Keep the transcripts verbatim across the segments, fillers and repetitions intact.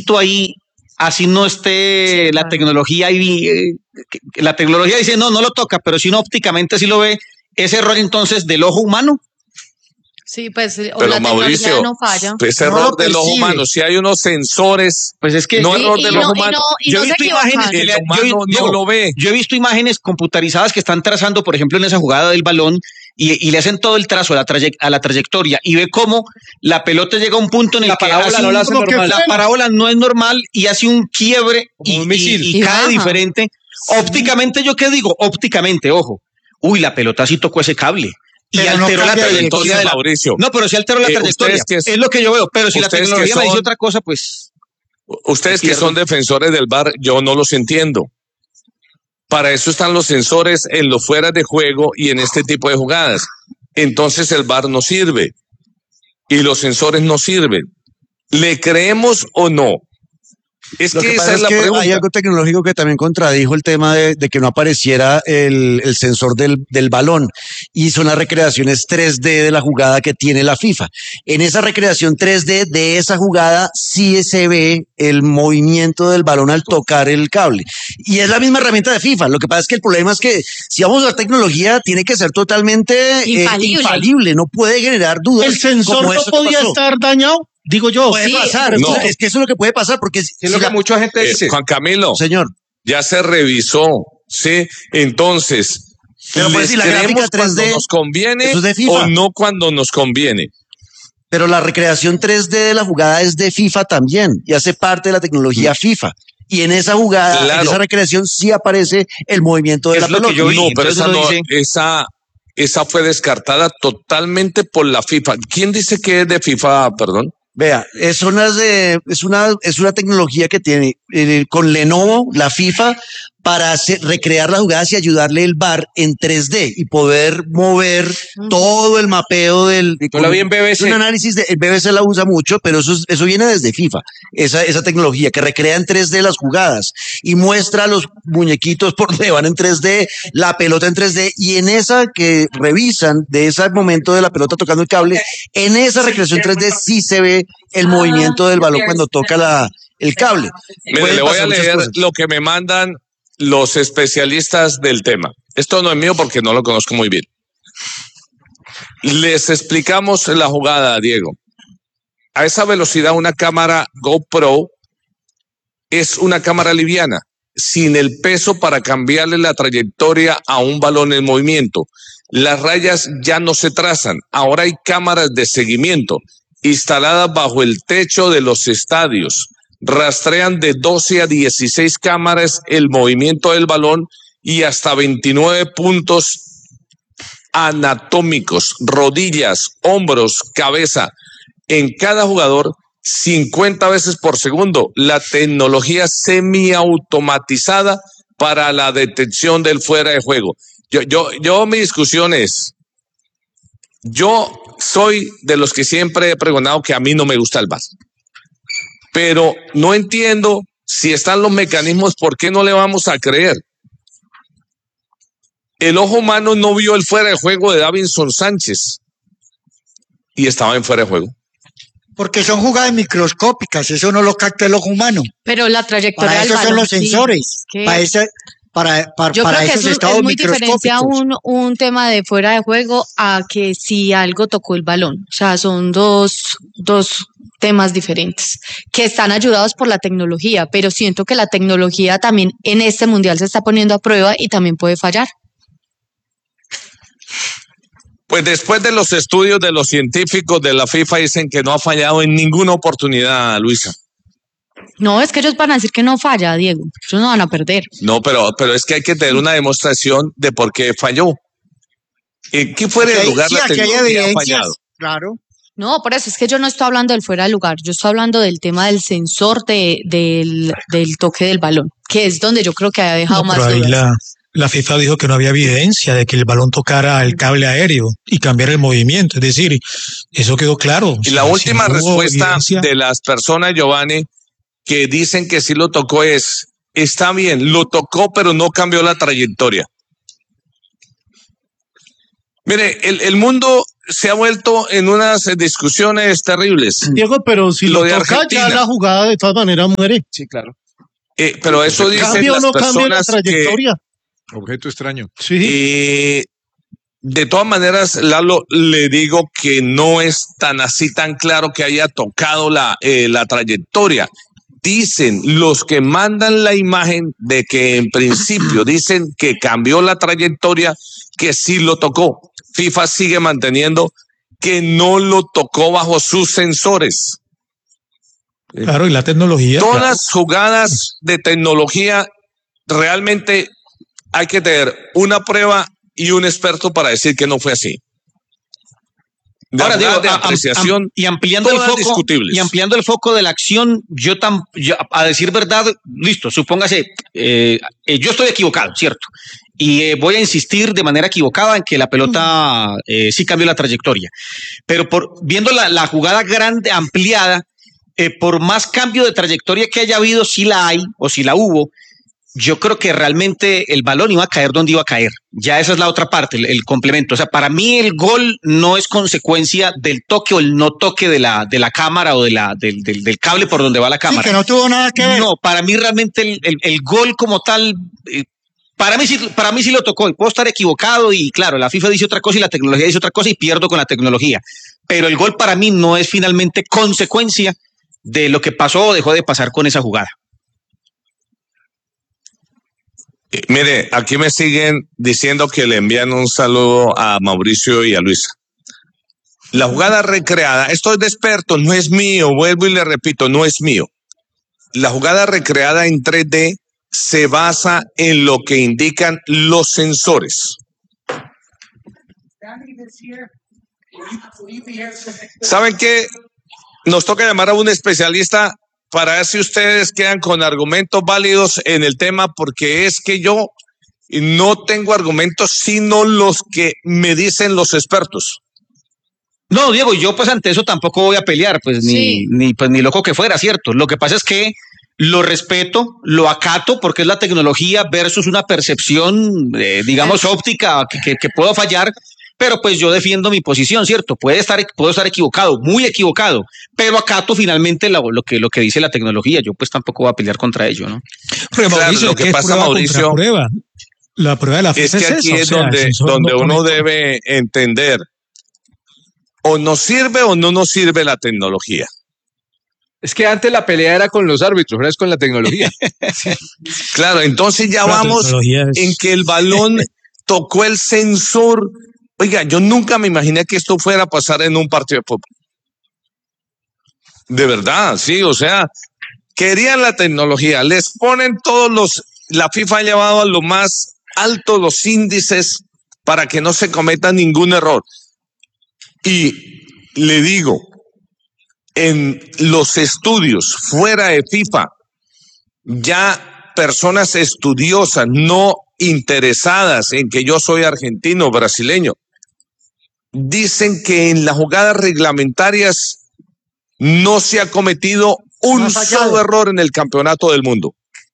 implícito ahí, así no esté sí, la claro. tecnología ahí, eh, la tecnología dice no, no lo toca, pero si uno ópticamente sí lo ve, ¿es error entonces del ojo humano? Sí, pues o pero la Mauricio, no falla. Es error del ojo humano. Si hay unos sensores, pues es que no es error y, del y ojo no, humano. Y no, y yo he visto imágenes que el le, humano yo, no Diego, lo ve. Yo he visto imágenes computarizadas que están trazando, por ejemplo, en esa jugada del balón y, y le hacen todo el trazo a la, traye, a la trayectoria y ve cómo la pelota llega a un punto en el la que parábola hace no un, la, hace normal. la parábola no es normal y hace un quiebre y, un misil. y, y, y cae diferente. Sí. Ópticamente, ¿yo qué digo? Ópticamente, ojo. Uy, la pelota sí tocó ese cable. Y pero alteró no la trayectoria de la... Mauricio. No, pero sí alteró la eh, trayectoria. Que es, es lo que yo veo. Pero si la tecnología son, me dice otra cosa, pues... Ustedes que son defensores del V A R, yo no los entiendo. Para eso están los sensores en los fueras de juego y en este tipo de jugadas. Entonces el V A R no sirve. Y los sensores no sirven. ¿Le creemos o no? Es Lo que, que esa es, es la que pregunta. Hay algo tecnológico que también contradijo el tema de, de que no apareciera el, el sensor del, del balón, y son las recreaciones tres D de la jugada que tiene la FIFA. En esa recreación tres D de esa jugada sí se ve el movimiento del balón al tocar el cable, y es la misma herramienta de FIFA. Lo que pasa es que el problema es que si vamos a la tecnología tiene que ser totalmente infalible, eh, infalible. No puede generar dudas. El sensor no podía estar dañado. Digo yo. Puede sí, pasar, no. es que eso es lo que puede pasar, porque sí, si es lo la, que mucha gente eh, dice. Juan Camilo, señor, ya se revisó, ¿sí? Entonces, pero pues si la gráfica tres D cuando nos conviene eso es de FIFA. O no cuando nos conviene. Pero la recreación tres D de la jugada es de FIFA también y hace parte de la tecnología mm. FIFA. Y en esa jugada, claro. en esa recreación sí aparece el movimiento de la pelota. Yo vi, no, pero esa, no, esa, esa fue descartada totalmente por la FIFA. ¿Quién dice que es de FIFA, perdón? Vea, es una, es una, es una tecnología que tiene eh, con Lenovo, la FIFA, para hacer, recrear las jugadas y ayudarle el V A R en tres D y poder mover uh-huh. todo el mapeo del... Yo la vi en B B C. Es un análisis, de, el B B C la usa mucho, pero eso, eso viene desde FIFA, esa, esa tecnología que recrea en tres D las jugadas y muestra los muñequitos por donde van en tres D, la pelota en tres D, y en esa que revisan de ese momento de la pelota tocando el cable, en esa recreación tres D sí se ve el movimiento del balón cuando toca la, el cable. Mire, le voy a leer lo que me mandan los especialistas del tema. Esto no es mío porque no lo conozco muy bien. Les explicamos la jugada, Diego. A esa velocidad una cámara GoPro es una cámara liviana, sin el peso para cambiarle la trayectoria a un balón en movimiento. Las rayas ya no se trazan. Ahora hay cámaras de seguimiento instaladas bajo el techo de los estadios. Rastrean de doce a dieciséis cámaras el movimiento del balón y hasta veintinueve puntos anatómicos, rodillas, hombros, cabeza, en cada jugador cincuenta veces por segundo. La tecnología semiautomatizada para la detección del fuera de juego. Yo, yo, yo mi discusión es, yo soy de los que siempre he pregonado que a mí no me gusta el V A R. Pero no entiendo si están los mecanismos, ¿por qué no le vamos a creer? El ojo humano no vio el fuera de juego de Davinson Sánchez y estaba en fuera de juego. Porque son jugadas microscópicas, eso no lo capta el ojo humano. Pero la trayectoria para del eso balón, son los sensores, sí. para ese, para, para, Yo para creo esos que eso estados es muy microscópicos. diferente a un, un tema de fuera de juego a que si algo tocó el balón. O sea, son dos, dos temas diferentes que están ayudados por la tecnología, pero siento que la tecnología también en este mundial se está poniendo a prueba y también puede fallar. Pues después de los estudios de los científicos de la FIFA dicen que no ha fallado en ninguna oportunidad, Luisa. No, es que ellos van a decir que no falla, Diego. Ellos no van a perder. No, pero, pero es que hay que tener una demostración de por qué falló. ¿En qué fuera de lugar sí, la tecnología ha fallado? Claro. No, por eso es que yo no estoy hablando del fuera de lugar, yo estoy hablando del tema del sensor de, del, del toque del balón, que es donde yo creo que ha dejado no, más pero ahí dudas. La, la FIFA dijo que no había evidencia de que el balón tocara el cable aéreo y cambiara el movimiento, es decir, eso quedó claro. Y la si, última si no respuesta evidencia... de las personas, Giovanni, que dicen que sí lo tocó es, está bien, lo tocó pero no cambió la trayectoria. Mire, el, el mundo se ha vuelto en unas discusiones terribles. Diego, pero si lo, lo toca Argentina, ya la jugada de todas maneras muere. Sí, claro. Eh, pero eso dicen las no personas la trayectoria. Que, objeto extraño. Sí. Eh, de todas maneras, Lalo, le digo que no es tan así tan claro que haya tocado la, eh, la trayectoria. Dicen los que mandan la imagen de que en principio dicen que cambió la trayectoria, que sí lo tocó. FIFA sigue manteniendo que no lo tocó bajo sus sensores. Claro, y la tecnología. Todas claro. las jugadas de tecnología realmente hay que tener una prueba y un experto para decir que no fue así. De Ahora digo, de apreciación, am, y ampliando el foco discutibles. y ampliando el foco de la acción, yo tam, yo, a decir verdad, listo, supóngase, eh, eh, yo estoy equivocado, cierto, y eh, voy a insistir de manera equivocada en que la pelota eh, sí cambió la trayectoria, pero por viendo la, la jugada grande ampliada, eh, por más cambio de trayectoria que haya habido, si la hay o si la hubo, yo creo que realmente el balón iba a caer donde iba a caer. Ya esa es la otra parte, el, el complemento. O sea, para mí el gol no es consecuencia del toque o el no toque de la, de la cámara o de la, del, del, del cable por donde va la cámara. Sí, que no tuvo nada que ver. No, para mí realmente el, el, el gol como tal, eh, para mí, sí, para mí sí lo tocó. Y puedo estar equivocado y claro, la FIFA dice otra cosa y la tecnología dice otra cosa y pierdo con la tecnología. Pero el gol para mí no es finalmente consecuencia de lo que pasó o dejó de pasar con esa jugada. Mire, aquí me siguen diciendo que le envían un saludo a Mauricio y a Luisa. La jugada recreada, esto es de expertos, no es mío, vuelvo y le repito, no es mío. La jugada recreada en tres D se basa en lo que indican los sensores. ¿Saben qué? Nos toca llamar a un especialista para ver si ustedes quedan con argumentos válidos en el tema, porque es que yo no tengo argumentos, sino los que me dicen los expertos. No, Diego, yo pues ante eso tampoco voy a pelear, pues ni, Sí. ni, pues, ni loco que fuera, ¿cierto? Lo que pasa es que lo respeto, lo acato, porque es la tecnología versus una percepción, eh, digamos, óptica, que, que, que puedo fallar, pero pues yo defiendo mi posición, ¿cierto? Puede estar, puedo estar equivocado, muy equivocado, pero acato finalmente lo, lo, que, lo que dice la tecnología. Yo pues tampoco voy a pelear contra ello, ¿no? Pero Claro, Mauricio, lo es que que es pasa, prueba Mauricio, contra prueba. La prueba de la Es FIFA que es aquí esa, es o sea, donde, el sensor donde no uno conectó. debe entender, o nos sirve o no nos sirve la tecnología. Es que antes la pelea era con los árbitros, ahora es con la tecnología. Claro, entonces ya La vamos tecnología es- en que el balón tocó el sensor. Oiga, yo nunca me imaginé que esto fuera a pasar en un partido de fútbol. De verdad, sí, o sea, querían la tecnología, les ponen todos los, la FIFA ha llevado a lo más alto los índices para que no se cometa ningún error. Y le digo, en los estudios fuera de FIFA, ya personas estudiosas, no interesadas en que yo soy argentino o brasileño, dicen que en las jugadas reglamentarias no se ha cometido un No ha fallado. solo error en el campeonato del mundo.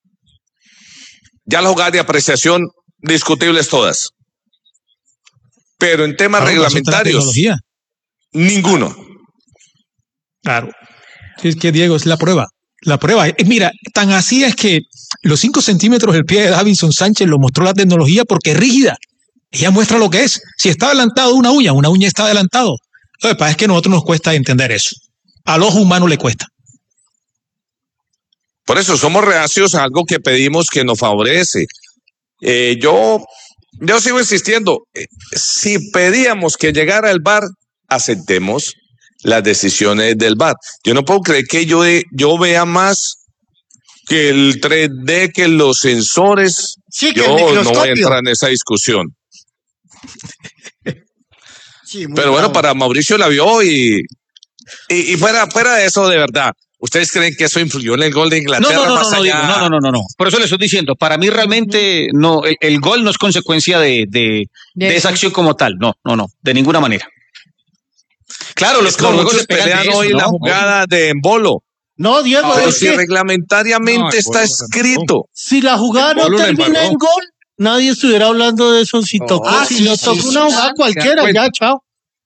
Ya las jugadas de apreciación discutibles todas. Pero en temas Claro, reglamentarios, tecnología. ninguno. Claro. Sí, es que Diego es la prueba. La prueba. Eh, Mira, tan así es que los cinco centímetros del pie de Davinson Sánchez lo mostró la tecnología porque es rígida. Ella muestra lo que es. Si está adelantado una uña, una uña está adelantado. Lo que pasa es que a nosotros nos cuesta entender eso. Al ojo humano le cuesta. Por eso somos reacios a algo que pedimos que nos favorece. Eh, yo, yo sigo insistiendo, eh, si pedíamos que llegara el V A R, aceptemos las decisiones del V A R. Yo no puedo creer que yo, yo vea más que el tres D, que los sensores. Sí, que yo el no voy a microscopio. entrar en esa discusión. Sí, muy Pero bueno, bravo. para Mauricio la vio y, y, y fuera, fuera de eso, de verdad. ¿Ustedes creen que eso influyó en el gol de No, Inglaterra? no, no, más no, no, allá? Diego, no, no, no, no, no. Por eso le estoy diciendo, para mí realmente no, el, el gol no es consecuencia de, de, De de esa eso. acción como tal. No, no, no, de ninguna manera. Claro, los Es como juegos muchos se pegan de pelean eso, hoy ¿no? la jugada de Embolo. No, Diego, Pero es si que reglamentariamente No, está Embolo, escrito. si la jugada no Pablo la termina embarró. en gol, nadie estuviera hablando de eso. Si No, tocó, ah, si sí, no sí, tocó sí, una sí. jugada Se cualquiera, dan ya, cuenta. chao.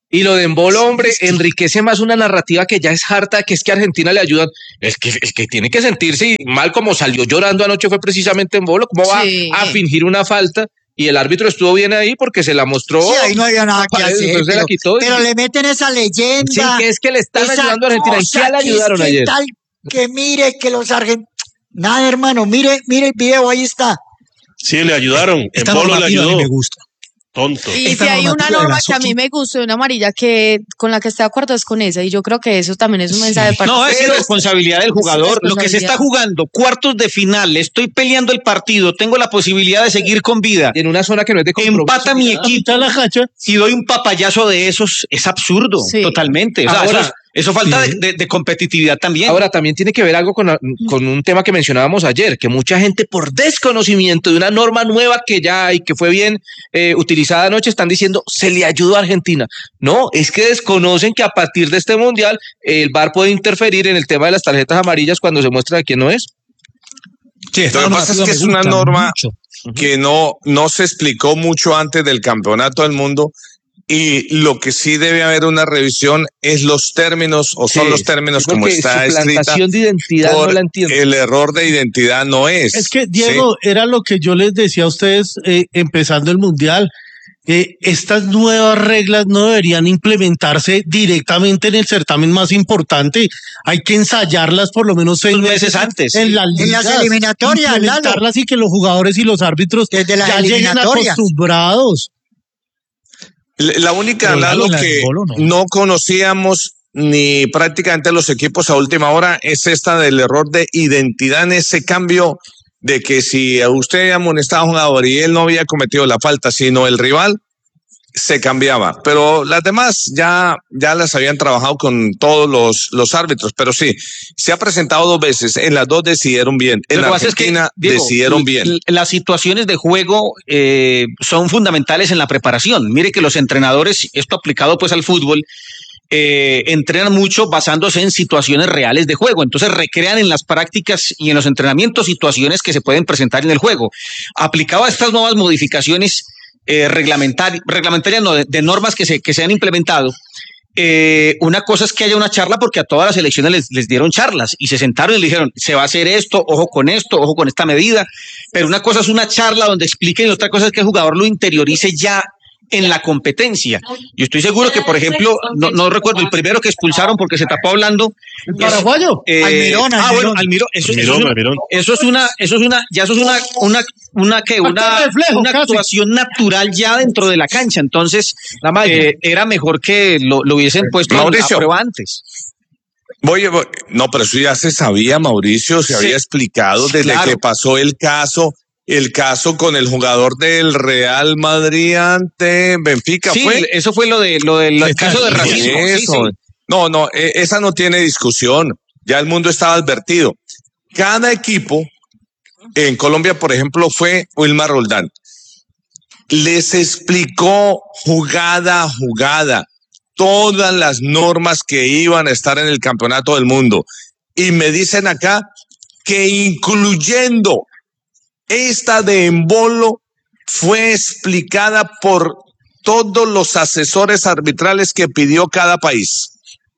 Y lo de Embolo, hombre, enriquece más una narrativa que ya es harta, que es que a Argentina le ayudan. El que, el que tiene que sentirse mal como salió llorando anoche fue precisamente Embolo. ¿Cómo va sí. a fingir una falta? Y el árbitro estuvo bien ahí porque se la mostró. Sí, ahí no había nada que hacer. Pero, quitó pero y... le meten esa leyenda. Sí, que es que le están ayudando a Argentina. ¿En qué le ayudaron que ayer? Tal, que mire que los argentinos... Nada, hermano, mire, mire el video, ahí está. Sí, le ayudaron. Esta Embolo le ayudó. A mí me gusta. Tonto. Y si hay una norma que a mí me gustó, una amarilla que con la que estoy de acuerdo es con esa, y yo creo que eso también es un mensaje sí. de parte. No, es responsabilidad del jugador. Lo que se está jugando, cuartos de final, estoy peleando el partido, tengo la posibilidad de seguir con vida. En una zona que no es de compromiso. Empata mi equipo y doy un papayazo de esos, es absurdo, sí. totalmente. O sea, Ahora, eso, eso falta sí. de, de, de competitividad también. Ahora, también tiene que ver algo con, con un tema que mencionábamos ayer, que mucha gente por desconocimiento de una norma nueva que ya hay, que fue bien eh, utilizada anoche, están diciendo, se le ayudó a Argentina. No, es que desconocen que a partir de este mundial el V A R puede interferir en el tema de las tarjetas amarillas cuando se muestra a quién no es. Sí, lo que pasa es que es una norma mucho. que no, no se explicó mucho antes del Campeonato del Mundo. Y lo que sí debe haber una revisión es los términos, o sí, son los términos como está escrita. De identidad por no la entiendo. El error de identidad no es. Es que, Diego, ¿sí? era lo que yo les decía a ustedes eh, empezando el Mundial. Eh, estas nuevas reglas no deberían implementarse directamente en el certamen más importante. Hay que ensayarlas por lo menos seis meses, meses antes. En, las en las eliminatorias. Implementarlas y que los jugadores y los árbitros Desde ya lleguen acostumbrados. La única, Lalo, que Embolo, no. no conocíamos ni prácticamente los equipos a última hora es esta del error de identidad en ese cambio de que si usted amonestaba a un jugador y él no había cometido la falta, sino el rival, se cambiaba. Pero las demás ya, ya las habían trabajado con todos los, los árbitros. Pero sí, se ha presentado dos veces. En las dos decidieron bien. En la Argentina es que, Diego, decidieron bien. Las situaciones de juego eh, son fundamentales en la preparación. Mire que los entrenadores, esto aplicado pues al fútbol, Eh, entrenan mucho basándose en situaciones reales de juego, entonces recrean en las prácticas y en los entrenamientos situaciones que se pueden presentar en el juego. Aplicado a estas nuevas modificaciones eh, reglamentarias, reglamentarias no, de, de normas que se, que se han implementado, eh, una cosa es que haya una charla porque a todas las elecciones les, les dieron charlas y se sentaron y le dijeron, se va a hacer esto, ojo con esto, ojo con esta medida, pero una cosa es una charla donde expliquen y otra cosa es que el jugador lo interiorice ya en la competencia. Yo estoy seguro que, por ejemplo, no, no recuerdo, el primero que expulsaron porque se tapó hablando. ¿El paraguayo? Eh, Almirón, ah, bueno, Almirón. Eso, Almirón, eso, Almirón. eso es una, eso es una, ya eso es una, una, una que, una, reflejo, una actuación natural ya dentro de la cancha. Entonces, la eh, era mejor que lo, lo hubiesen puesto Mauricio, a prueba antes. Voy, voy, no, pero eso ya se sabía, Mauricio, se sí, había explicado desde claro. que pasó el caso. El caso con el jugador del Real Madrid ante Benfica, sí, fue. Eso fue lo de lo del caso de racismo. Eso. Sí, sí. No, no, esa no tiene discusión. Ya el mundo estaba advertido. Cada equipo, en Colombia, por ejemplo, fue Wilmar Roldán. Les explicó jugada a jugada todas las normas que iban a estar en el campeonato del mundo. Y me dicen acá que incluyendo esta de Embolo fue explicada por todos los asesores arbitrales que pidió cada país.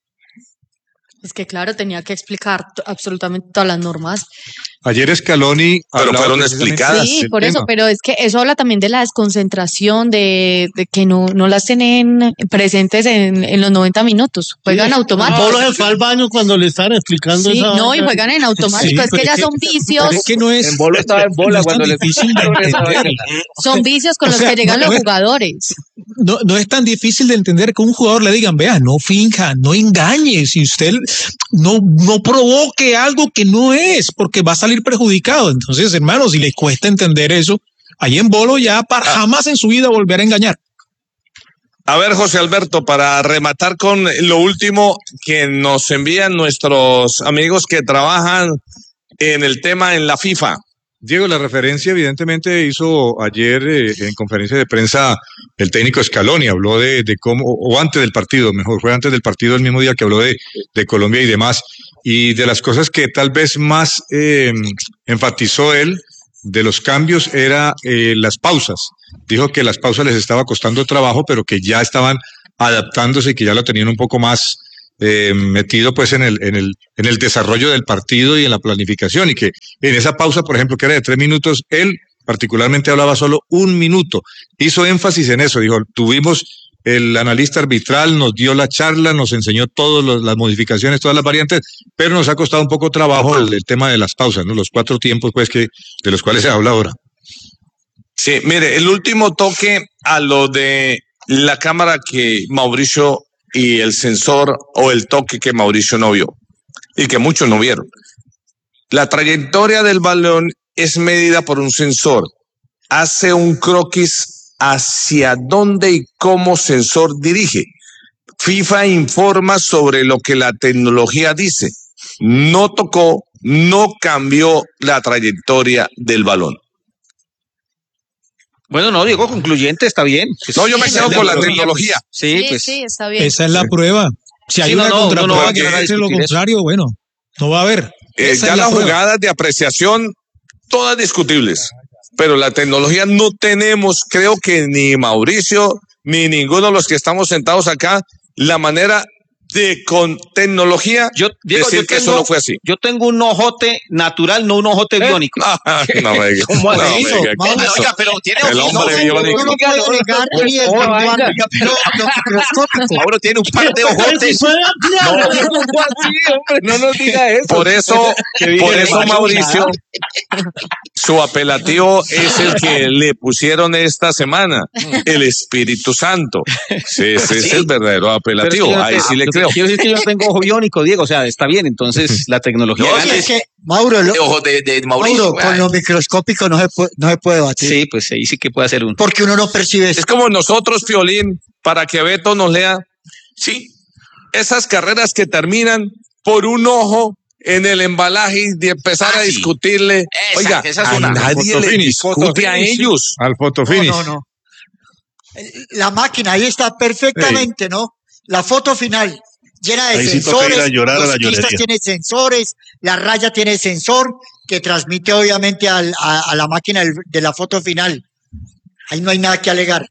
Es que claro, tenía que explicar t- absolutamente todas las normas. Ayer Scaloni... Pero fueron explicadas. Sí, por eso, pero es que eso habla también de la desconcentración, de, de que no, no las tienen presentes en, en los noventa minutos. Juegan sí, automático. Polo se fue al baño cuando le estaban explicando sí, esa no, y juegan en automático. Sí, es que ya son vicios. Es que no es... En bola estaba en bola no cuando le difícil de entender. Son vicios con o los sea, que llegan no, los no es, jugadores. No, no es tan difícil de entender que un jugador le digan, vea, no finja, no engañe, si usted no, no provoque algo que no es, porque va a salir perjudicado. Entonces, hermanos, si les cuesta entender eso, ahí en Bolo ya para jamás en su vida volver a engañar. A ver, José Alberto, para rematar con lo último que nos envían nuestros amigos que trabajan en el tema en la FIFA. Diego, la referencia evidentemente hizo ayer eh, en conferencia de prensa el técnico Scaloni, habló de, de cómo, o antes del partido, mejor, fue antes del partido el mismo día que habló de, de Colombia y demás, y de las cosas que tal vez más eh, enfatizó él de los cambios era eh, las pausas. Dijo que las pausas les estaba costando trabajo, pero que ya estaban adaptándose y que ya lo tenían un poco más eh, metido pues en el, en el, en el desarrollo del partido y en la planificación, y que en esa pausa, por ejemplo, que era de tres minutos, él particularmente hablaba solo un minuto, hizo énfasis en eso, dijo, tuvimos el analista arbitral, nos dio la charla, nos enseñó todas las modificaciones, todas las variantes, pero nos ha costado un poco trabajo el, el tema de las pausas, ¿no? Los cuatro tiempos pues que de los cuales se habla ahora. Sí, mire, el último toque a lo de la cámara que Mauricio y el sensor o el toque que Mauricio no vio y que muchos no vieron. La trayectoria del balón es medida por un sensor. Hace un croquis hacia dónde y cómo sensor dirige. FIFA informa sobre lo que la tecnología dice. No tocó, no cambió la trayectoria del balón. Bueno, no, Diego, concluyente, está bien. No, yo me quedo con la tecnología. Sí, Sí, pues. sí, está bien. Esa es la prueba. Si hay Sí, no, una no, contraprueba no, no, que no, no, dice lo discutir contrario, bueno, no va a haber. Eh, Esa ya es la las prueba. jugadas de apreciación, todas discutibles, pero la tecnología no tenemos, creo que ni Mauricio, ni ninguno de los que estamos sentados acá, la manera de con tecnología Yo, Diego, decir yo que tengo, eso no fue así. Yo tengo un ojote natural, no un ojote ¿Eh? biónico. Ah, no me diga. ¿Cómo no, así? me diga, Mauro, ¿qué Oiga, pasó? pero tiene El ojito. hombre No, biónico. yo no puedo negar ni el Oh, virtual, venga. lo, lo microscópico. Mauro tiene un par de ojotes. No nos diga eso. Por eso, por eso Mario, Mauricio, su apelativo es el que le pusieron esta semana, el Espíritu Santo. Sí, ese es el verdadero apelativo. Pero es que yo no Ahí tengo- sí le lo que creo. Quiero decir que yo no tengo ojo biónico, Diego. O sea, está bien. Entonces, la tecnología. No, gana. Es que, Mauro, lo- De ojo de, de Mauricio. Mauro, con lo microscópico no se puede, no se puede batir. Sí, pues ahí sí que puede hacer un. Porque uno no percibe eso. Es como nosotros, Fiolín, para que Beto nos lea. Sí, esas carreras que terminan por un ojo en el embalaje y de empezar Ah, a sí. discutirle. Esa- Oiga, esa es a una. nadie le Fotofinish, discute a fotofinish, ellos. Al No, fotofinish. no, no. La máquina ahí está perfectamente, ¿no? La foto final llena de Ahí sí toca ir sensores. a llorar a los la ciclistas llorería. tienen sensores, la raya tiene sensor que transmite obviamente al- a, a la máquina del- de la foto final. Ahí no hay nada que alegar.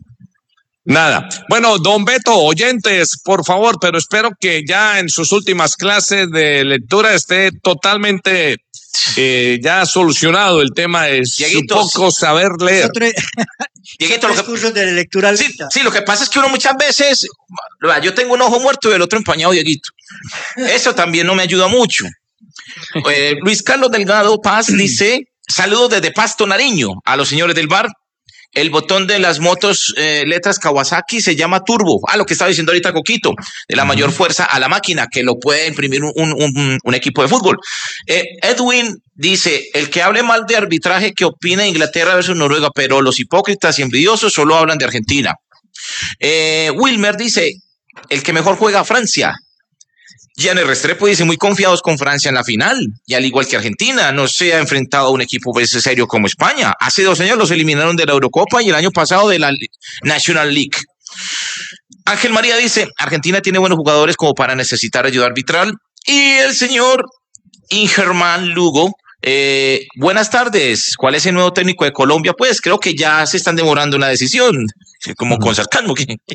Nada. Bueno, don Beto, oyentes, por favor, pero espero que ya en sus últimas clases de lectura esté totalmente eh, ya solucionado el tema de su Dieguitos. poco saber leer. Nosotros- Dieguito, lo tres que, cursos de lectura sí, lenta. sí, lo que pasa es que uno muchas veces, vea, yo tengo un ojo muerto y el otro empañado, Dieguito. Eso también no me ayuda mucho. Eh, Luis Carlos Delgado Paz dice, saludos desde Pasto, Nariño, a los señores del bar. El botón de las motos, eh, letras Kawasaki, se llama turbo. Ah, lo que estaba diciendo ahorita Coquito, de la mayor fuerza a la máquina, que lo puede imprimir un, un, un, un equipo de fútbol. Eh, Edwin dice, el que hable mal de arbitraje, que opine Inglaterra versus Noruega, pero los hipócritas y envidiosos solo hablan de Argentina. Eh, Wilmer dice, el que mejor juega Francia. Gianni Restrepo dice, muy confiados con Francia en la final, y al igual que Argentina, no se ha enfrentado a un equipo pues, serio como España. Hace dos años los eliminaron de la Eurocopa y el año pasado de la National League. Ángel María dice, Argentina tiene buenos jugadores como para necesitar ayuda arbitral. Y el señor Ingerman Lugo, eh, buenas tardes, ¿cuál es el nuevo técnico de Colombia? Pues creo que ya se están demorando una decisión, como con sarcasmo.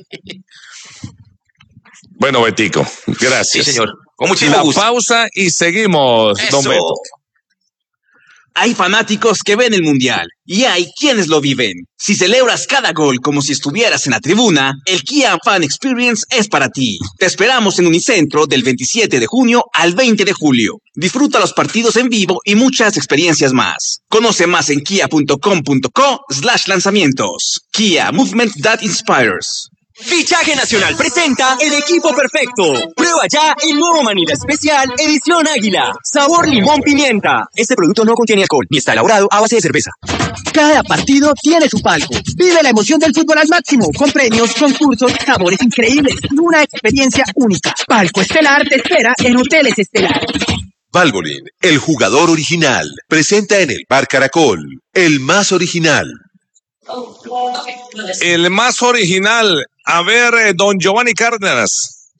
Bueno, Betico, gracias. Sí, señor. Con muchísimo La gusto. pausa y seguimos, don Eso. Beto. Hay fanáticos que ven el Mundial y hay quienes lo viven. Si celebras cada gol como si estuvieras en la tribuna, el Kia Fan Experience es para ti. Te esperamos en Unicentro del veintisiete de junio al veinte de julio. Disfruta los partidos en vivo y muchas experiencias más. Conoce más en kia punto com punto co slash lanzamientos. Kia, movement that inspires. Fichaje Nacional presenta el equipo perfecto. Prueba ya el nuevo Manila Especial Edición Águila. Sabor limón pimienta. Este producto no contiene alcohol ni está elaborado a base de cerveza. Cada partido tiene su palco. Vive la emoción del fútbol al máximo, con premios, concursos, sabores increíbles y una experiencia única. Palco Estelar te espera en Hoteles Estelar. Valvoline, el jugador original, presenta en el Bar Caracol, el más original. El más original. A ver, eh, don Giovanni Cárdenas.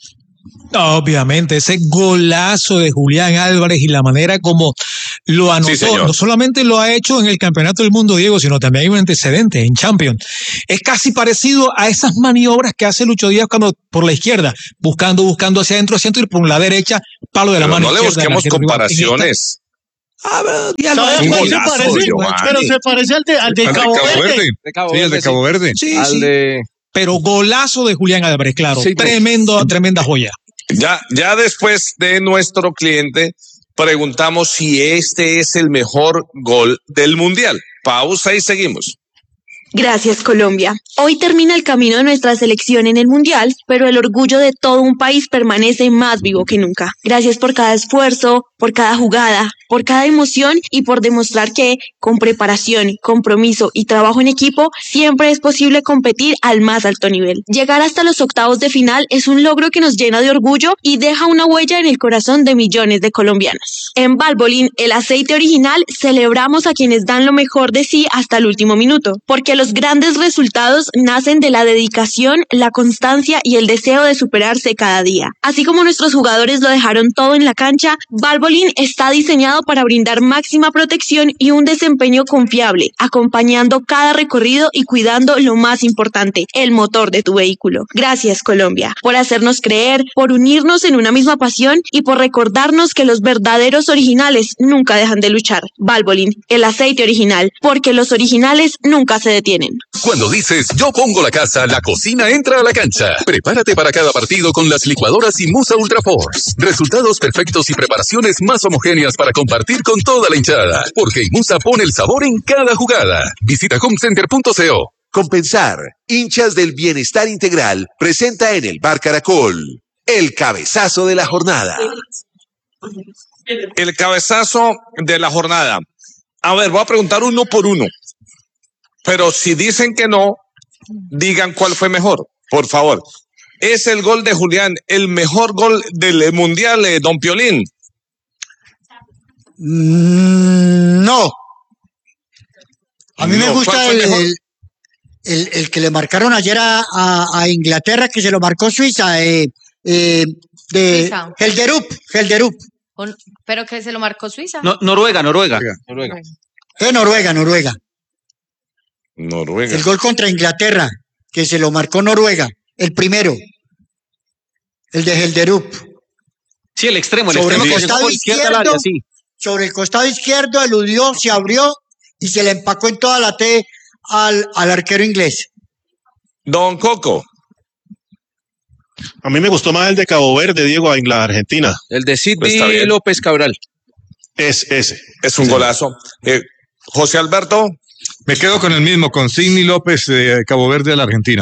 Obviamente, ese golazo de Julián Álvarez y la manera como lo anotó, Sí, no solamente lo ha hecho en el Campeonato del Mundo, Diego, sino también hay un antecedente en Champions. Es casi parecido a esas maniobras que hace Lucho Díaz cuando por la izquierda, buscando, buscando hacia adentro, hacia adentro y por la derecha, palo de la Pero mano no le izquierda. busquemos comparaciones. Ah, pero, ya ¿Sabe lo a es. cuál se parece? Pero se parece al de, al de Al de Cabo Cabo Verde. Verde. De Cabo Sí, el de Verde, Cabo Verde. Sí, Al sí. de- Pero golazo de Julián Álvarez, claro. Sí, Tremendo, tremenda joya. Ya, ya después de nuestro cliente, preguntamos si este es el mejor gol del Mundial. Pausa y seguimos. Gracias, Colombia. Hoy termina el camino de nuestra selección en el Mundial, pero el orgullo de todo un país permanece más vivo que nunca. Gracias por cada esfuerzo, por cada jugada, por cada emoción y por demostrar que, con preparación, compromiso y trabajo en equipo, siempre es posible competir al más alto nivel. Llegar hasta los octavos de final es un logro que nos llena de orgullo y deja una huella en el corazón de millones de colombianos. En Valvoline, el aceite original, celebramos a quienes dan lo mejor de sí hasta el último minuto, porque los grandes resultados nacen de la dedicación, la constancia y el deseo de superarse cada día. Así como nuestros jugadores lo dejaron todo en la cancha, Valvoline está diseñado para brindar máxima protección y un desempeño confiable, acompañando cada recorrido y cuidando lo más importante, el motor de tu vehículo. Gracias, Colombia, por hacernos creer, por unirnos en una misma pasión y por recordarnos que los verdaderos originales nunca dejan de luchar. Valvoline, el aceite original, porque los originales nunca se detienen. Cuando dices yo pongo la casa, la cocina entra a la cancha. Prepárate para cada partido con las licuadoras Imusa Ultra Force. Resultados perfectos y preparaciones más homogéneas para compartir con toda la hinchada. Porque Imusa pone el sabor en cada jugada. Visita homecenter punto co. Compensar, hinchas del bienestar integral, presenta en el Bar Caracol el cabezazo de la jornada. El cabezazo de la jornada. A ver, voy a preguntar uno por uno. Pero si dicen que no, digan cuál fue mejor, por favor. ¿Es el gol de Julián el mejor gol del Mundial, eh, don Piolín? Mm, no. A mí me No, gusta ¿cuál fue el, mejor? el, el- el que le marcaron ayer a, a- a Inglaterra, que se lo marcó Suiza, eh, eh, de Suiza. Helderup, Helderup. Con- pero que se lo marcó Suiza. No, Noruega, Noruega. Noruega. Eh, Noruega, Noruega. Noruega. El gol contra Inglaterra, que se lo marcó Noruega, el primero. El de Helderup. Sí, el extremo, el Sobre extremo el que se costado fue izquierda al izquierdo, área, sí. sobre el costado izquierdo, eludió, se abrió y se le empacó en toda la T al, al arquero inglés. Don Coco. A mí me gustó más el de Cabo Verde, Diego, en la Argentina. El de Sidney Pues está bien. López Cabral. Es ese. Es un golazo. Eh, José Alberto. Me quedo con el mismo, con Sidney López de Cabo Verde de la Argentina.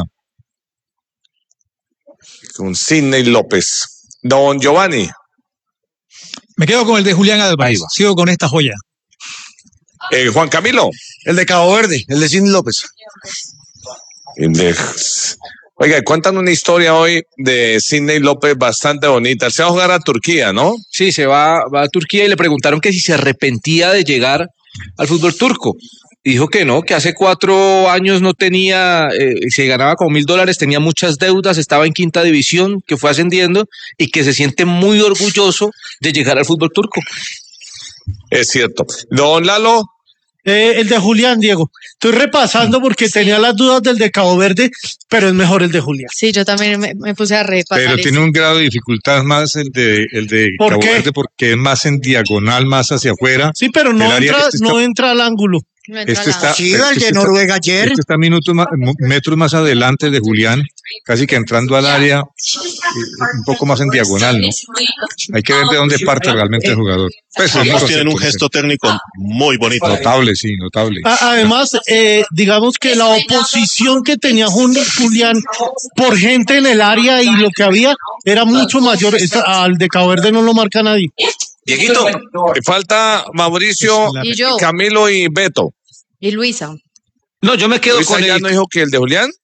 Con Sidney López. Don Giovanni. Me quedo con el de Julián Álvarez. Sigo con esta joya. Eh, Juan Camilo. El de Cabo Verde, el de Sidney López. El de- Oiga, cuentan una historia hoy de Sidney López bastante bonita. Se va a jugar a Turquía, ¿no? Sí, se va, va a Turquía y le preguntaron que si se arrepentía de llegar al fútbol turco. Y dijo que no, que hace cuatro años no tenía, eh, se ganaba como mil dólares, tenía muchas deudas, estaba en quinta división, que fue ascendiendo y que se siente muy orgulloso de llegar al fútbol turco. Es cierto. Don Lalo. Eh, el de Julián, Diego. Estoy repasando porque tenía las dudas del de Cabo Verde, pero es mejor el de Julián. Sí, yo también me, me puse a repasar Pero eso. tiene un grado de dificultad más el de, el de ¿Por Cabo qué? Verde porque es más en diagonal, más hacia afuera. Sí, pero no del área. entra, Este está- no entra al ángulo. No entra Este la- está, Sí, el de este está- Noruega ayer. Este está minutos más, mo- metros más adelante el de Julián, casi que entrando al área, eh, un poco más en diagonal, ¿no? Hay que ver de dónde parte realmente el jugador. Pues, es Ambos mi tienen un concepto, gesto técnico muy bonito. Notable, sí, notable. A- Además, eh, digamos que la oposición que tenía Jun- Julián por gente en el área y lo que había era mucho mayor. Esta- al de Cabo Verde no lo marca nadie. Dieguito. Falta Mauricio, Y yo. Camilo y Beto. Y Luisa. No, yo me quedo Luisa con ya el, no dijo que el de Julián.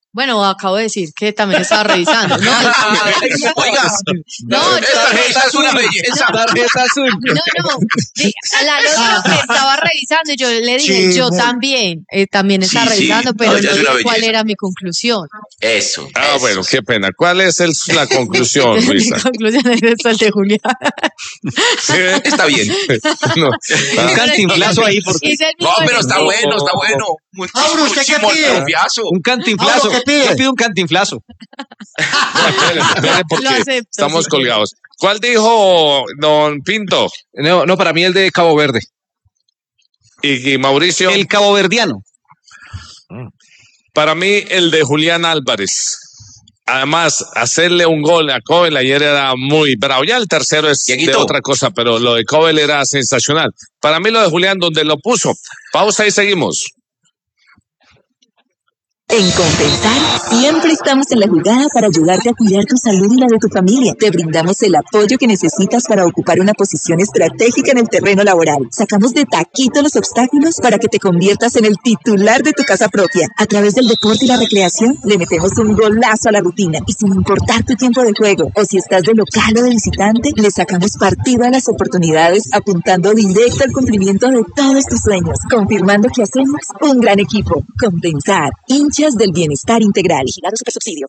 Bueno, acabo de decir que también estaba revisando. No, Oiga, no, esta tarjeta es una belleza. Tarjeta azul. No, no, sí, Lalo dijo que estaba revisando y yo le dije, Sí, yo muy- también, eh, también estaba Sí, sí. revisando, pero No, no, ya es una dije cuál belleza. era mi conclusión. Eso. Ah, bueno, qué pena. ¿Cuál es el- la conclusión, Mi Luisa? conclusión es esta, el de Julián. Está bien. No. Un cantinflazo ahí. Porque... Hice el No, mismo pero está ejercicio. bueno, está bueno. Mauro, ¿usted qué pide? Un cantinflazo. Mauro, ¿qué pide? Yo pido un cantinflazo. Espere, espere, porque Lo acepto, estamos sí. colgados. ¿Cuál dijo don Pinto? No, no, para mí el de Cabo Verde. ¿Y, y Mauricio? El caboverdiano. Para mí, el de Julián Álvarez. Además, hacerle un gol a Cobel ayer era muy bravo. Ya el tercero es de otra cosa, pero lo de Cobel era sensacional. Para mí, lo de Julián, donde lo puso. Pausa y seguimos. En Compensar, siempre estamos en la jugada para ayudarte a cuidar tu salud y la de tu familia. Te brindamos el apoyo que necesitas para ocupar una posición estratégica en el terreno laboral. Sacamos de taquito los obstáculos para que te conviertas en el titular de tu casa propia. A través del deporte y la recreación, le metemos un golazo a la rutina. Y sin importar tu tiempo de juego, o si estás de local o de visitante, le sacamos partido a las oportunidades, apuntando directo al cumplimiento de todos tus sueños. Confirmando que hacemos un gran equipo. Compensar, hinchas del bienestar integral. Vigilado Supersubsidio.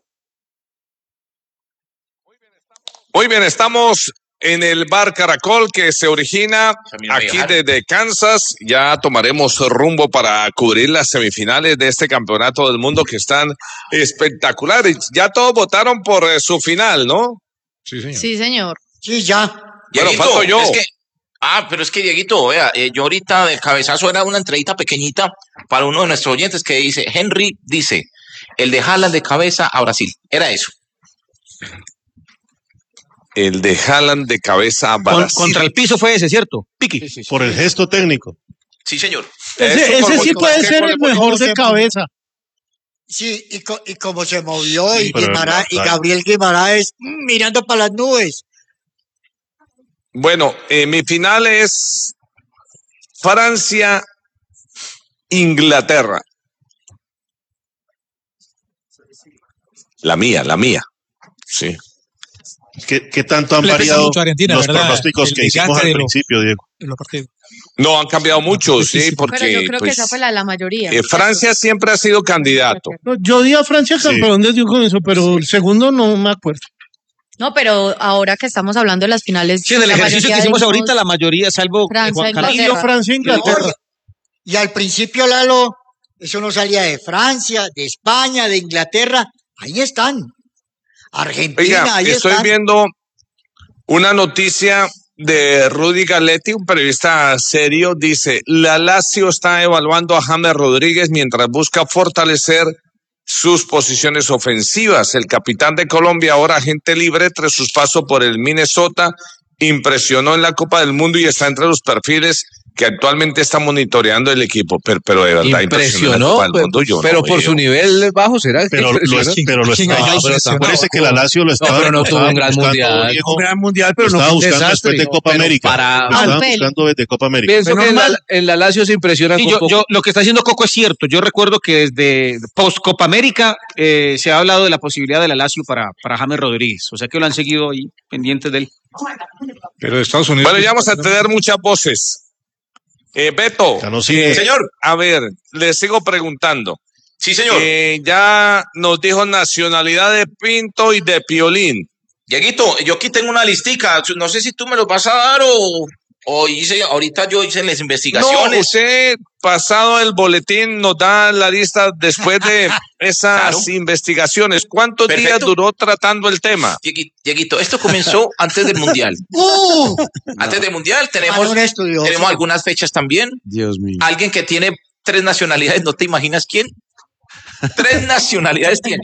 Muy bien, estamos en el bar Caracol que se origina aquí desde Kansas. Ya tomaremos rumbo para cubrir las semifinales de este campeonato del mundo que están espectaculares. Ya todos votaron por eh, su final, ¿no? Sí, señor. Sí, señor. Sí, ya. Bueno, Dieguito, falto yo. es que- ah, pero es que Dieguito, vea, eh, yo ahorita del cabezazo era una entradita pequeñita para uno de nuestros oyentes que dice, Henry dice, el de Haaland de cabeza a Brasil. Era eso. El de Haaland de cabeza a Con- Brasil. contra el piso fue ese, ¿cierto? Piqui. Por el gesto técnico. Sí, señor. Ese, ese sí puede ser el mejor de cabeza. Sí, y, co- y como se movió, y, Pero, Guimara- y claro. Gabriel Guimaraes mm, mirando para las nubes. Bueno, eh, mi final es Francia-Inglaterra. La mía, la mía. Sí. ¿Qué, qué tanto han Le pesa variado mucho a Argentina, los ¿verdad? pronósticos El que hicimos desgaste al de los- principio, Diego? En los partidos. No, han cambiado mucho, sí, Pero porque yo creo que pues, esa fue la de la mayoría. eh, Francia siempre ha sido candidato. No, yo di a Francia Sí. campeón desde un comienzo, pero el segundo no me acuerdo. No, pero ahora que estamos hablando de las finales. Sí, en el la ejercicio que mayoría hicimos dimos ahorita, la mayoría, salvo Francia, Juan Carlos. Inglaterra. Yo Francia, Inglaterra. Y al principio, Lalo, eso no salía de Francia, de España, de Inglaterra. Ahí están. Argentina, Oiga, ahí estoy están. viendo una noticia de Rudy Galetti, un periodista serio, dice, la Lazio está evaluando a James Rodríguez mientras busca fortalecer sus posiciones ofensivas. El capitán de Colombia, ahora agente libre tras sus pasos por el Minnesota, impresionó en la Copa del Mundo y está entre los perfiles que actualmente está monitoreando el equipo, pero, pero de verdad impresionó, la Impresionó, Copa del pero, Mundo, yo pero no por veo. su nivel bajo será. que Pero lo, impresionó? es- pero lo ¿Quién estaba, haya pero impresionado? parece que la Lazio lo estaba, No, pero no lo tuvo estaba un gran buscando, mundial. Diego, Un gran mundial, lo pero no estaba fue un buscando desastre. después de Copa Pero América. para- Lo estaban Ampel. buscando desde Copa América. Pienso Fue que en la, normal. en la Lazio se impresiona Sí, con yo, poco. yo- lo que está diciendo Coco es cierto. Yo recuerdo que desde post Copa América eh, se ha hablado de la posibilidad de la Lazio para, para James Rodríguez. O sea que lo han seguido ahí pendientes de él. Pero de Estados Unidos. Bueno, ya vamos a tener muchas voces. Eh, Beto, Ya no sigue. eh, Señor. a ver, le sigo preguntando. Sí, señor. Eh, ya nos dijo nacionalidad de Pinto y de Piolín. Dieguito, yo aquí tengo una listica. No sé si tú me lo vas a dar o, o hice, ahorita yo hice las No, investigaciones. usted, pasado el boletín, nos da la lista después de esas Claro. investigaciones. ¿Cuántos días Perfecto. duró tratando el tema? Diegui- Dieguito, esto comenzó antes del Mundial. ¡Uh! Antes del Mundial tenemos, Para un estudioso. tenemos algunas fechas también. Dios mío. Alguien que tiene tres nacionalidades, ¿no te imaginas quién? Tres nacionalidades tiene.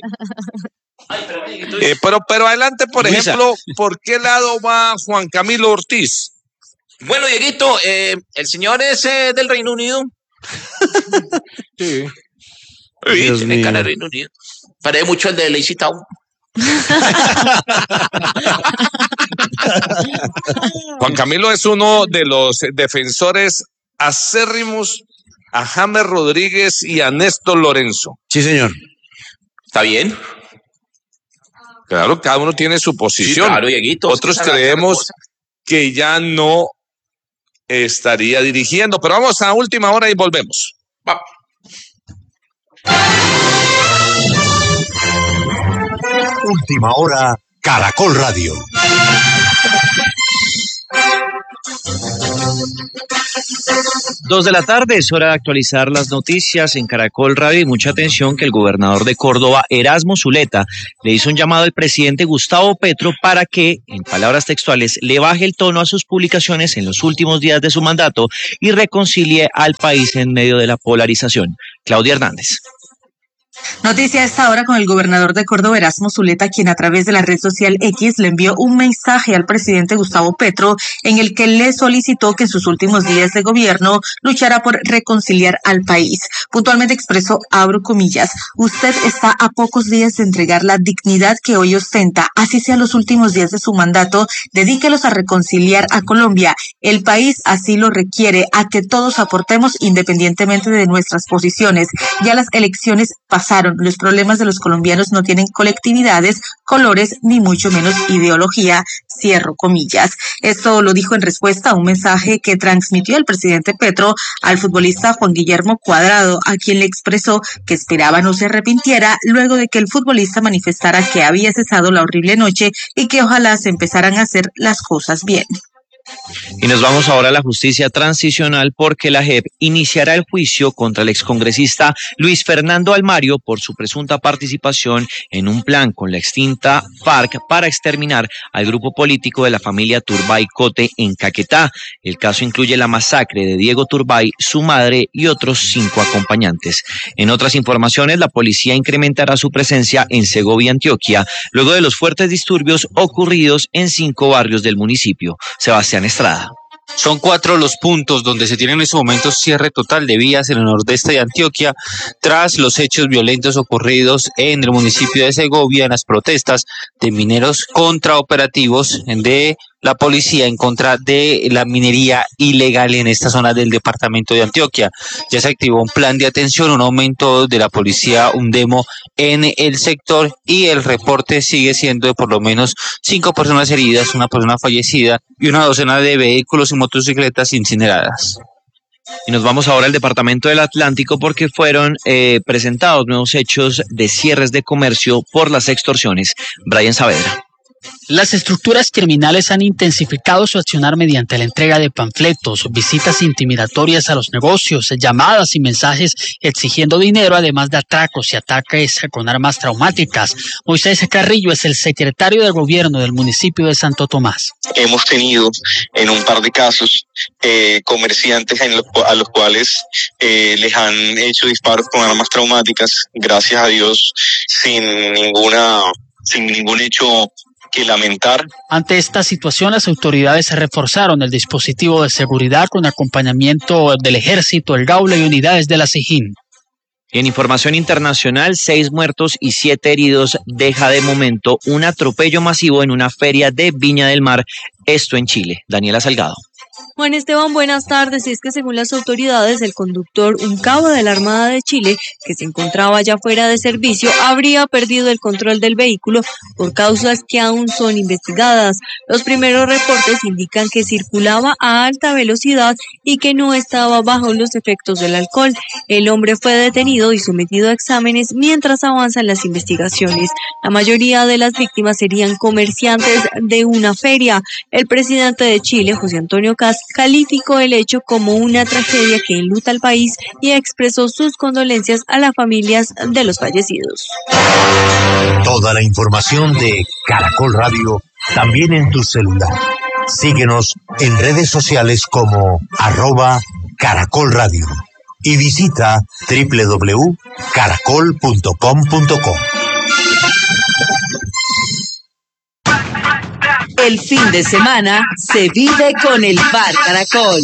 Eh, pero, pero adelante, por Luisa. ejemplo, ¿por qué lado va Juan Camilo Ortiz? Bueno, Dieguito, eh, el señor es eh, del Reino Unido. Sí. Sí, Dios tiene mío. cara de Reino Unido. Parece mucho el de Lazy Town. Juan Camilo es uno de los defensores acérrimos a James Rodríguez y a Néstor Lorenzo. Sí, señor. ¿Está bien? Claro, cada uno tiene su posición. Sí, claro, Dieguito. Otros creemos que ya no estaría dirigiendo, pero vamos a última hora y volvemos. Va. Última hora, Caracol Radio. Dos de la tarde, es hora de actualizar las noticias en Caracol Radio y mucha atención que el gobernador de Córdoba, Erasmo Zuleta, le hizo un llamado al presidente Gustavo Petro para que, en palabras textuales, le baje el tono a sus publicaciones en los últimos días de su mandato y reconcilie al país en medio de la polarización. Claudia Hernández. Noticia a esta hora con el gobernador de Córdoba, Erasmo Zuleta, quien a través de la red social X le envió un mensaje al presidente Gustavo Petro en el que le solicitó que en sus últimos días de gobierno luchara por reconciliar al país. Puntualmente expresó, abro comillas, usted está a pocos días de entregar la dignidad que hoy ostenta, así sea los últimos días de su mandato, dedíquelos a reconciliar a Colombia. El país así lo requiere, a que todos aportemos independientemente de nuestras posiciones. Ya las elecciones pasaron. Los problemas de los colombianos no tienen colectividades, colores, ni mucho menos ideología, cierro comillas. Esto lo dijo en respuesta a un mensaje que transmitió el presidente Petro al futbolista Juan Guillermo Cuadrado, a quien le expresó que esperaba no se arrepintiera luego de que el futbolista manifestara que había cesado la horrible noche y que ojalá se empezaran a hacer las cosas bien. Y nos vamos ahora a la justicia transicional porque la J E P iniciará el juicio contra el excongresista Luis Fernando Almario por su presunta participación en un plan con la extinta FARC para exterminar al grupo político de la familia Turbay Cote en Caquetá. El caso incluye la masacre de Diego Turbay, su madre y otros cinco acompañantes. En otras informaciones, la policía incrementará su presencia en Segovia, Antioquia, luego de los fuertes disturbios ocurridos en cinco barrios del municipio. Sebastián Estrada. Son cuatro los puntos donde se tiene en estos momentos cierre total de vías en el nordeste de Antioquia tras los hechos violentos ocurridos en el municipio de Segovia en las protestas de mineros contra operativos de la policía en contra de la minería ilegal en esta zona del departamento de Antioquia. Ya se activó un plan de atención, un aumento de la policía, un demo en el sector y el reporte sigue siendo de por lo menos cinco personas heridas, una persona fallecida y una docena de vehículos y motocicletas incineradas. Y nos vamos ahora al departamento del Atlántico porque fueron eh, presentados nuevos hechos de cierres de comercio por las extorsiones. Brian Saavedra. Las estructuras criminales han intensificado su accionar mediante la entrega de panfletos, visitas intimidatorias a los negocios, llamadas y mensajes exigiendo dinero, además de atracos y ataques con armas traumáticas. Moisés Carrillo es el secretario de gobierno del municipio de Santo Tomás. Hemos tenido en un par de casos eh, comerciantes en los, a los cuales eh, les han hecho disparos con armas traumáticas, gracias a Dios, sin ninguna, sin ningún hecho que lamentar. Ante esta situación, las autoridades reforzaron el dispositivo de seguridad con acompañamiento del Ejército, el Gaula y unidades de la SIJIN. En información internacional, seis muertos y siete heridos deja de momento un atropello masivo en una feria de Viña del Mar, esto en Chile. Daniela Salgado. Juan Esteban, buenas tardes. Y es que según las autoridades, el conductor, un cabo de la Armada de Chile, que se encontraba ya fuera de servicio, habría perdido el control del vehículo por causas que aún son investigadas. Los primeros reportes indican que circulaba a alta velocidad y que no estaba bajo los efectos del alcohol. El hombre fue detenido y sometido a exámenes mientras avanzan las investigaciones. La mayoría de las víctimas serían comerciantes de una feria. El presidente de Chile, José Antonio Kast, calificó el hecho como una tragedia que enluta al país y expresó sus condolencias a las familias de los fallecidos. Toda la información de Caracol Radio también en tu celular. Síguenos en redes sociales como arroba Caracol Radio y visita doble u doble u doble u punto caracol punto com punto co. El fin de semana se vive con el Bar Caracol.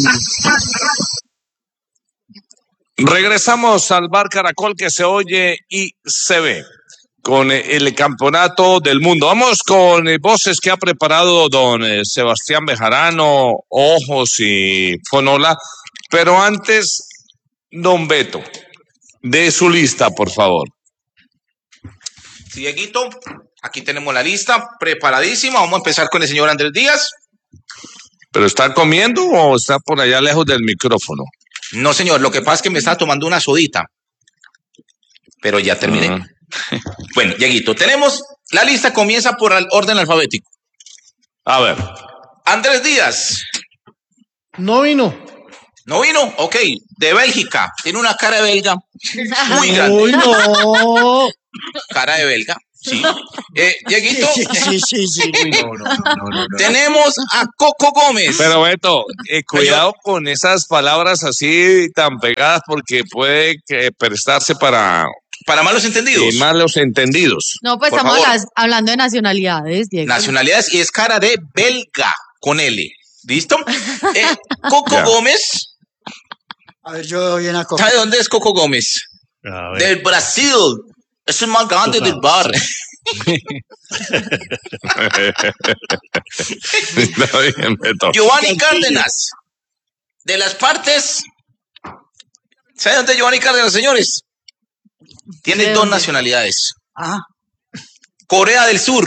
Regresamos al Bar Caracol que se oye y se ve con el campeonato del mundo. Vamos con voces que ha preparado don Sebastián Bejarano, Ojos y Fonola. Pero antes, don Beto, de su lista, por favor. Sí, Dieguito, aquí tenemos la lista preparadísima. Vamos a empezar con el señor Andrés Díaz. ¿Pero está comiendo o está por allá lejos del micrófono? No, señor, lo que pasa es que me estaba tomando una sodita. Pero ya terminé. Uh-huh. Bueno, Dieguito, tenemos la lista, comienza por el orden alfabético. A ver. Andrés Díaz. No vino. No vino, ok. De Bélgica. Tiene una cara de belga muy grande. Uy, no. Cara de belga, sí. Eh, Dieguito. Sí, sí, sí. sí. Uy, no, no, no, no, no. Tenemos a Coco Gómez. Pero Beto, eh, cuidado con esas palabras así tan pegadas porque puede eh, prestarse para... Para malos entendidos. Eh, malos entendidos. No, pues Por estamos favor. las- hablando de nacionalidades, Diego. Nacionalidades y es cara de belga con L. ¿Listo? Eh, Coco Ya. Gómez. A ver, yo doy una cosa. ¿Sabe de dónde es Coco Gómez? A ver. Del Brasil. Es el más grande Tú del bar. Está bien, Beto. Giovanni Cárdenas. De las partes. ¿Sabe dónde es Giovanni Cárdenas, señores? Tiene ¿De dos dónde? nacionalidades. Ah, Corea del Sur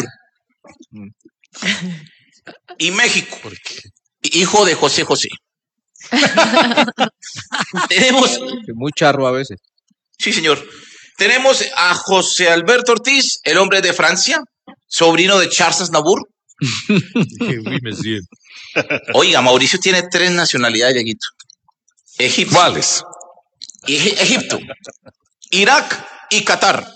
y México. Hijo de José José. Tenemos, Muy charro a veces. sí señor, tenemos a José Alberto Ortiz, el hombre de Francia, sobrino de Charles Aznavour. Oui, monsieur. Oiga, Mauricio tiene tres nacionalidades, Dieguito. Egipto. ¿Cuáles? Eg- Egipto, Irak y Qatar.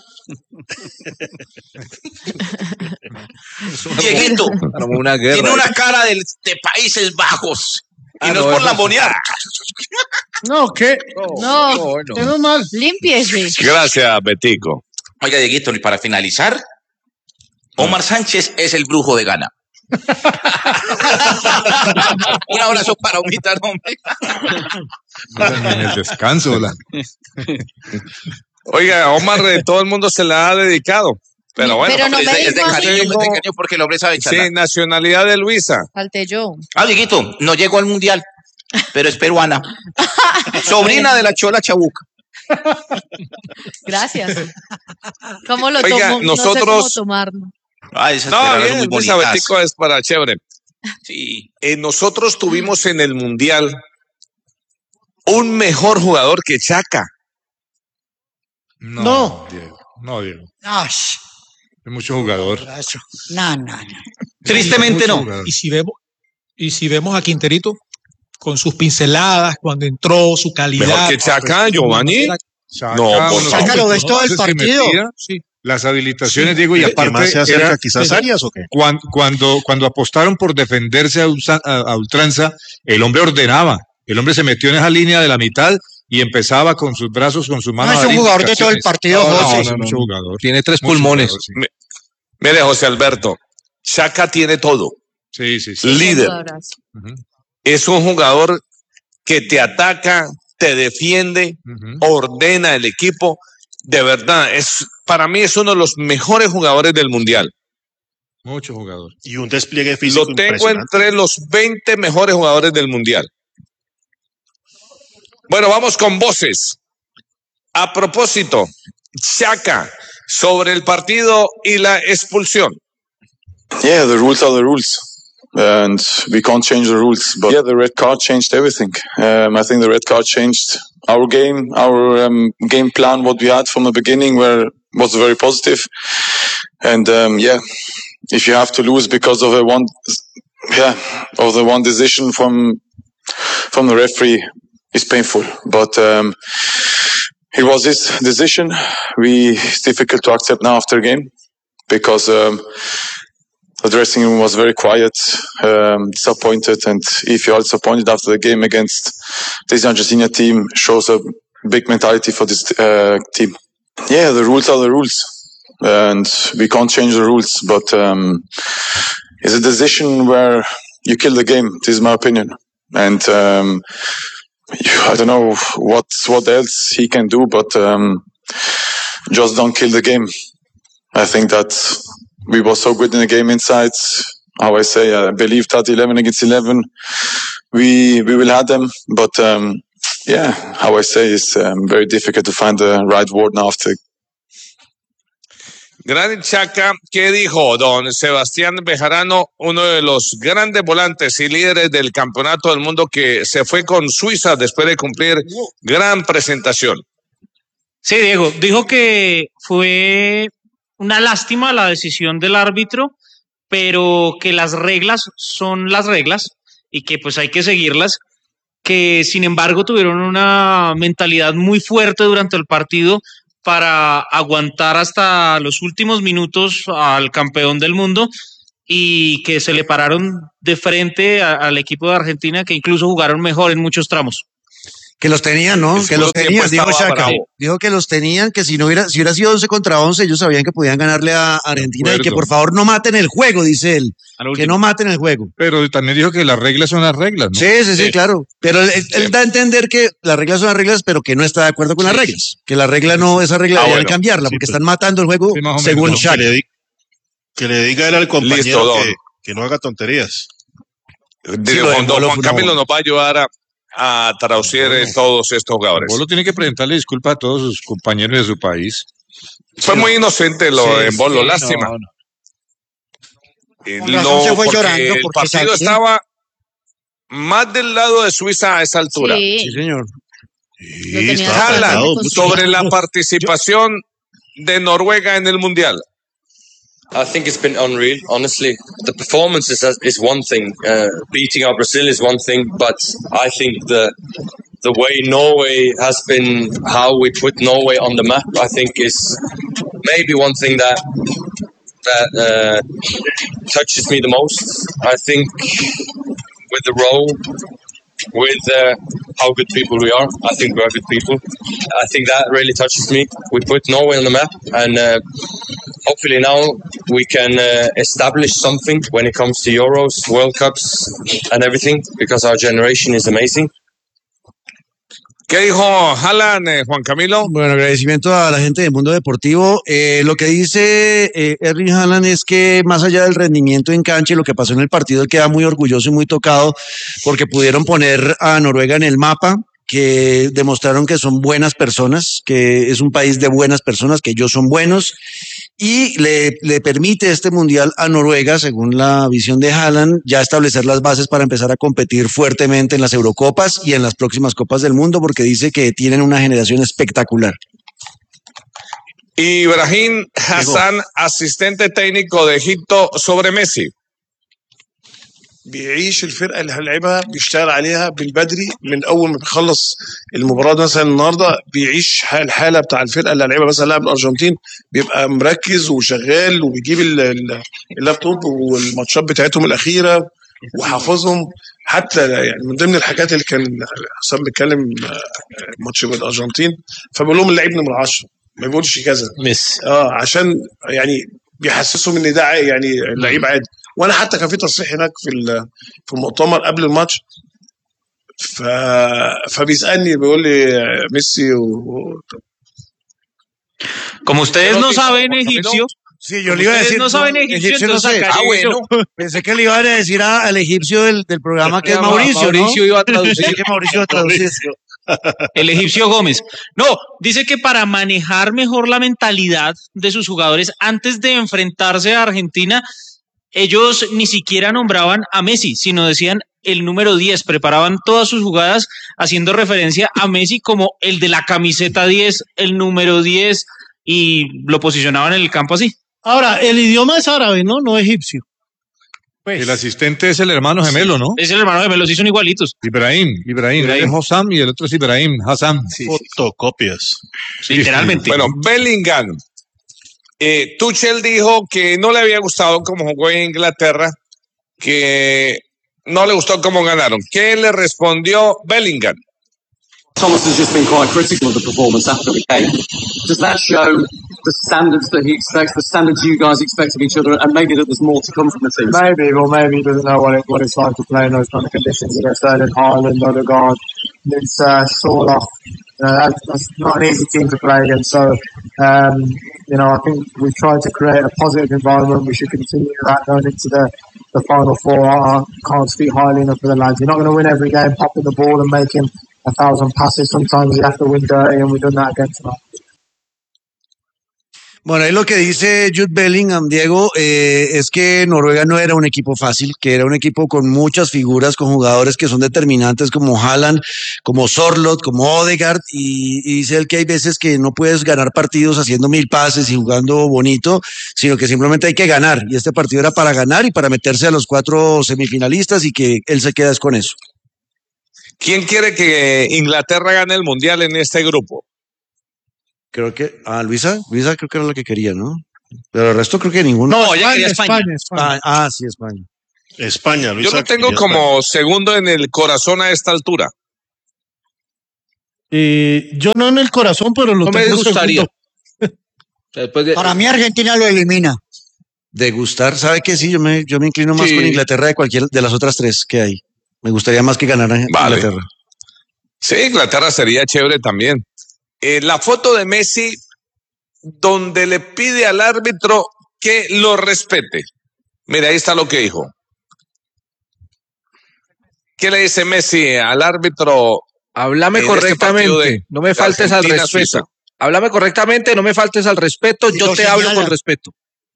Dieguito Como una guerra. tiene una cara de, de Países Bajos. Y Ah, no, no, es por eso- lambonear. No, ¿qué? No, No, no. Menos mal. límpiese. Gracias, Betico. Oiga, Dieguito, y para finalizar, Omar Sánchez es el brujo de Ghana. Un abrazo para Omita, hombre. En el descanso. La... Oiga, Omar, de todo el mundo se la ha dedicado. Pero bueno, Pero no es, me de, es de dijo a cariño, mí. es de cariño porque el hombre sabe charlar. sí, nacionalidad de Luisa. Falté yo. Ah, Dieguito, no llegó al mundial, pero es peruana. Sobrina de la Chola Chabuca. Gracias. ¿Cómo lo Oiga, tomo? nosotros- No sé cómo tomarlo. Ah, esas No, palabras bien, muy Luisa bonitas. Betico es para chévere. Sí. Eh, nosotros tuvimos en el Mundial un mejor jugador que Chaca. No, No. Diego. No, Diego. ah, Es mucho jugador. eso. No, no, no. Tristemente Mucho no. jugador. Y si vemos, y si vemos a Quinterito con sus pinceladas, cuando entró, su calidad. Mejor que Chaca, Giovanni. Chaca, No, por bueno, Chaca lo ves todo el se partido. metía, Sí. Las habilitaciones, Diego, y ¿Y aparte más se acerca era- quizás Arias o qué? cuan- cuando, cuando apostaron por defenderse a, ulsa- a- a ultranza, el hombre ordenaba. El hombre se metió en esa línea de la mitad y empezaba con sus brazos, con sus manos. es a un dar jugador de todo el indicaciones. partido, No, no, José. no, no, mucho jugador. Tiene tres Mucho pulmones. jugador, sí. Mi- Mire, José Alberto, Chaca tiene todo. Sí, sí, sí. Líder. Un abrazo. Ujú, Es un jugador que te ataca, te defiende, ujú. ordena el equipo. De verdad, es para mí es uno de los mejores jugadores del Mundial. Mucho jugador. Y un despliegue físico Lo tengo impresionante. entre los veinte mejores jugadores del Mundial. Bueno, vamos con voces. A propósito, Chaca, sobre el partido y la expulsión. Yeah, the rules are the rules, and we can't change the rules. But yeah, the red card changed everything. Um, I think the red card changed our game, our um, game plan, what we had from the beginning, where was very positive. And um, yeah, if you have to lose because of a one, yeah, of the one decision from from the referee, it's painful. But um, it was his decision. We it's difficult to accept now after a game because. Um, The dressing room was very quiet, um, disappointed, and if you are disappointed after the game against this Argentina team, shows a big mentality for this uh, team. Yeah, the rules are the rules, and we can't change the rules. But um, it's a decision where you kill the game. This is my opinion, and um, I don't know what what else he can do, but um, just don't kill the game. I think that. We were so good in the game inside. How I say, I believe that eleven against eleven, we we will have them. But um, yeah, how I say, it's um, very difficult to find the right word now after. Granit Xhaka, ¿qué dijo don Sebastián Bejarano, uno de los grandes volantes y líderes del campeonato del mundo que se fue con Suiza después de cumplir gran presentación? Sí, Diego, dijo que fue una lástima la decisión del árbitro, pero que las reglas son las reglas y que pues hay que seguirlas, que sin embargo tuvieron una mentalidad muy fuerte durante el partido para aguantar hasta los últimos minutos al campeón del mundo y que se le pararon de frente a, al equipo de Argentina, que incluso jugaron mejor en muchos tramos. Que los tenían, ¿no? El que los tenían, dijo Xhaka. Dijo que los tenían, que si no hubiera, si hubiera sido once contra once, ellos sabían que podían ganarle a Argentina y que por favor no maten el juego, dice él. Que no maten el juego. Pero también dijo que las reglas son las reglas, ¿no? Sí, sí, sí, sí. claro. Pero él, él da a entender que las reglas son las reglas, pero que no está de acuerdo con sí. las reglas. Que la regla no, esa regla ah, deberían bueno. cambiarla, porque sí, están matando el juego sí, según Xhaka. Que, le que le diga él al compañero Listo, que, que no haga tonterías. Sí, Juan, Juan Camilo nos va a ayudar a a traducir no. todos estos jugadores. Bolo tiene que presentarle disculpas a todos sus compañeros de su país. Fue sí, muy inocente lo sí, de Bolo, sí, lástima. No, no. Eh, no, se fue porque llorando porque el partido estaba más del lado de Suiza a esa altura. Sí, sí señor. Sí, Haaland, sobre la participación de Noruega en el Mundial. I think it's been unreal, honestly. The performance is, is one thing. Uh, beating out Brazil is one thing, but I think the the way Norway has been, how we put Norway on the map, I think is maybe one thing that that uh, touches me the most. I think with the role, with uh, how good people we are, I think we are good people. I think that really touches me. We put Norway on the map, and uh, hopefully now we can uh, establish something when it comes to Euros, World Cups, and everything, because our generation is amazing. ¿Qué dijo Haaland, eh, Juan Camilo? Bueno, agradecimiento a la gente del mundo deportivo. Eh, lo que dice eh, Erling Haaland es que más allá del rendimiento en cancha y lo que pasó en el partido, él queda muy orgulloso y muy tocado porque pudieron poner a Noruega en el mapa, que demostraron que son buenas personas, que es un país de buenas personas, que ellos son buenos, y le, le permite este mundial a Noruega, según la visión de Haaland, ya establecer las bases para empezar a competir fuertemente en las Eurocopas y en las próximas Copas del Mundo, porque dice que tienen una generación espectacular. Ibrahim Hassan, asistente técnico de Egipto, sobre Messi. بيعيش الفرقه اللي هنلعبها بيشتغل عليها بالبدري من اول ما بيخلص المباراه مثلا النهارده بيعيش الحاله بتاع الفرقه اللي هنلعبها مثلا لاعب الارجنتين بيبقى مركز وشغال وبيجيب اللابتوب والماتشات بتاعتهم الاخيره وحافظهم حتى يعني من ضمن الحاجات اللي كان حسام بيتكلم ماتش الارجنتين فبقول لهم اللعيب نمره عشرة ما بيقولش كذا ميسي اه عشان يعني بيحسسهم ان ده يعني اللعيب عادي وانا حتى كان في تصريح هناك في في المؤتمر قبل الماتش ف فبيسالني بيقول لي ميسي و... Como ustedes no saben egipcio, sí, yo le iba a decir, no saben egipcio, egipcio no sé. Ah, bueno, pensé que le iban a decir a, al egipcio del, del programa que es Mauricio, Mauricio ¿no? iba a traducir. Sí, que Mauricio iba a traducir. El egipcio Gómez. No, dice que para manejar mejor la mentalidad de sus jugadores antes de enfrentarse a Argentina, ellos ni siquiera nombraban a Messi, sino decían el número diez, preparaban todas sus jugadas haciendo referencia a Messi como el de la camiseta diez, el número diez, y lo posicionaban en el campo así. Ahora, el idioma es árabe, ¿no? No egipcio. Pues, el asistente es el hermano gemelo, ¿no? Es el hermano gemelo, sí son igualitos. Ibrahim, Ibrahim, Ibrahim. Es Hossam y el otro es Ibrahim, Hassan. Sí, fotocopias. Sí, literalmente. Bueno, Bellingham. Eh, Tuchel dijo que no le había gustado cómo jugó en Inglaterra, que no le gustó cómo ganaron. ¿Qué le respondió Bellingham? Thomas has just been quite critical of the performance after the game. Does that show the standards that he expects, the standards you guys expect of each other, and maybe that there's more to come from the team? Maybe, or maybe he doesn't know what, it, what it's like to play in those kind of conditions against Erling Haaland, Odegaard, it's uh, sort of, you know, that's, that's not an easy team to play against. So, um, you know, I think we've tried to create a positive environment. We should continue that going into the, the final four. I, I can't speak highly enough for the lads. You're not going to win every game popping the ball and making a thousand passes. Sometimes you have to win dirty, and we've done that again tonight. Bueno, ahí lo que dice Jude Bellingham, Diego, eh, es que Noruega no era un equipo fácil, que era un equipo con muchas figuras, con jugadores que son determinantes como Haaland, como Sorloth, como Odegaard, y, y dice él que hay veces que no puedes ganar partidos haciendo mil pases y jugando bonito, sino que simplemente hay que ganar, y este partido era para ganar y para meterse a los cuatro semifinalistas y que él se queda con eso. ¿Quién quiere que Inglaterra gane el Mundial en este grupo? Creo que, ah, Luisa, Luisa creo que era la que quería, ¿no? Pero el resto creo que ninguno. No, ella quería España. España, España. Ah, ah, sí, España. España, Luisa. Yo lo tengo como España. Segundo en el corazón a esta altura. Eh, yo no en el corazón, pero lo no tengo me gustaría. De... Para mí Argentina lo elimina. De gustar, ¿sabe qué? Sí, yo me, yo me inclino más sí. con Inglaterra de cualquier de las otras tres que hay. Me gustaría más que ganara vale. Inglaterra. Sí, Inglaterra sería chévere también. Eh, la foto de Messi donde le pide al árbitro que lo respete. Mira, ahí está lo que dijo. ¿Qué le dice Messi al árbitro? Háblame correctamente, de, no me faltes al respeto. Suiza. Háblame correctamente, no me faltes al respeto, y yo te señala. Hablo con respeto.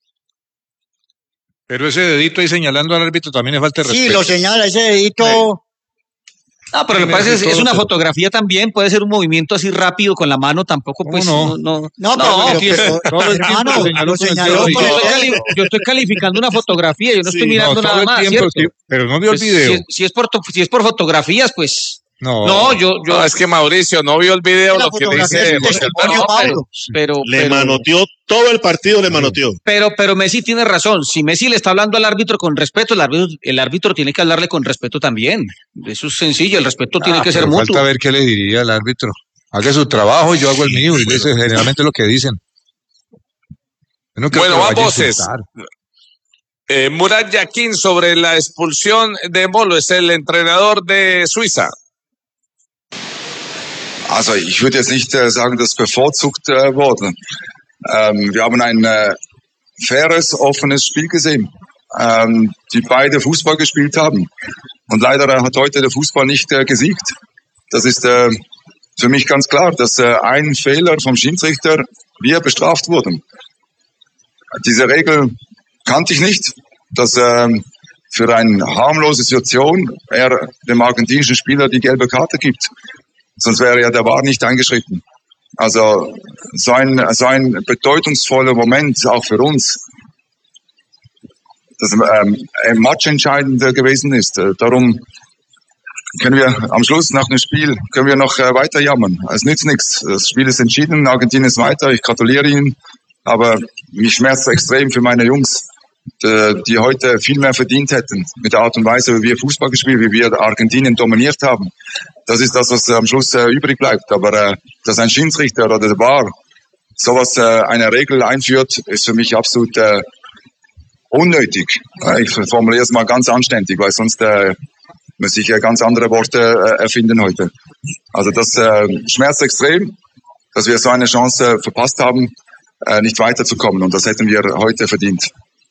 Pero ese dedito ahí señalando al árbitro también es falta de respeto. Sí, lo señala, ese dedito... Sí. No, pero me parece es, es una fotografía también, puede ser un movimiento así rápido con la mano, tampoco pues no, no, no, no, no, no pero, pero, pero, hermano, lo señaló, yo, estoy cali, yo estoy calificando una fotografía, yo no sí, estoy mirando no, nada más, tiempo, ¿cierto? Sí, pero no vio el video. Pues, si, si, es por, si es por fotografías, pues... No, no, yo, yo no, es que Mauricio no vio el video, lo que dice José Antonio, pero, pero, le pero, manoteó todo el partido, le manoteó. Pero, pero Messi tiene razón. Si Messi le está hablando al árbitro con respeto, el árbitro, el árbitro tiene que hablarle con respeto también. Eso es sencillo, el respeto ah, tiene que ser mutuo. Falta ver qué le diría al árbitro. Haga su trabajo y yo hago el mío. Y eso es generalmente lo que dicen. No bueno, a voces. Eh, Murat Yakin sobre la expulsión de Embolo, es el entrenador de Suiza. Also ich würde jetzt nicht äh, sagen, dass bevorzugt äh, wurde. Ähm, wir haben ein äh, faires, offenes Spiel gesehen, ähm, die beide Fußball gespielt haben. Und leider äh, hat heute der Fußball nicht äh, gesiegt. Das ist äh, für mich ganz klar, dass äh, ein Fehler vom Schiedsrichter wir bestraft wurden. Diese Regel kannte ich nicht, dass äh, für eine harmlose Situation er dem argentinischen Spieler die gelbe Karte gibt. Sonst wäre ja der V A R nicht eingeschritten. Also so ein, so ein bedeutungsvoller Moment auch für uns, das ähm, matchentscheidend gewesen ist. Darum können wir am Schluss nach dem Spiel können wir noch äh, weiter jammern. Es nützt nichts. Das Spiel ist entschieden, Argentinien ist weiter. Ich gratuliere ihnen, aber mich schmerzt extrem für meine Jungs, die, die heute viel mehr verdient hätten mit der Art und Weise, wie wir Fußball gespielt, wie wir Argentinien dominiert haben. Das ist das, was am Schluss äh, übrig bleibt. Aber äh, dass ein Schiedsrichter oder der V A R sowas, äh, eine Regel einführt, ist für mich absolut äh, unnötig. Ich formuliere es mal ganz anständig, weil sonst äh, muss ich äh, ganz andere Worte äh, erfinden heute. Also das äh, schmerzt extrem, dass wir so eine Chance äh, verpasst haben, äh, nicht weiterzukommen. Und das hätten wir heute verdient.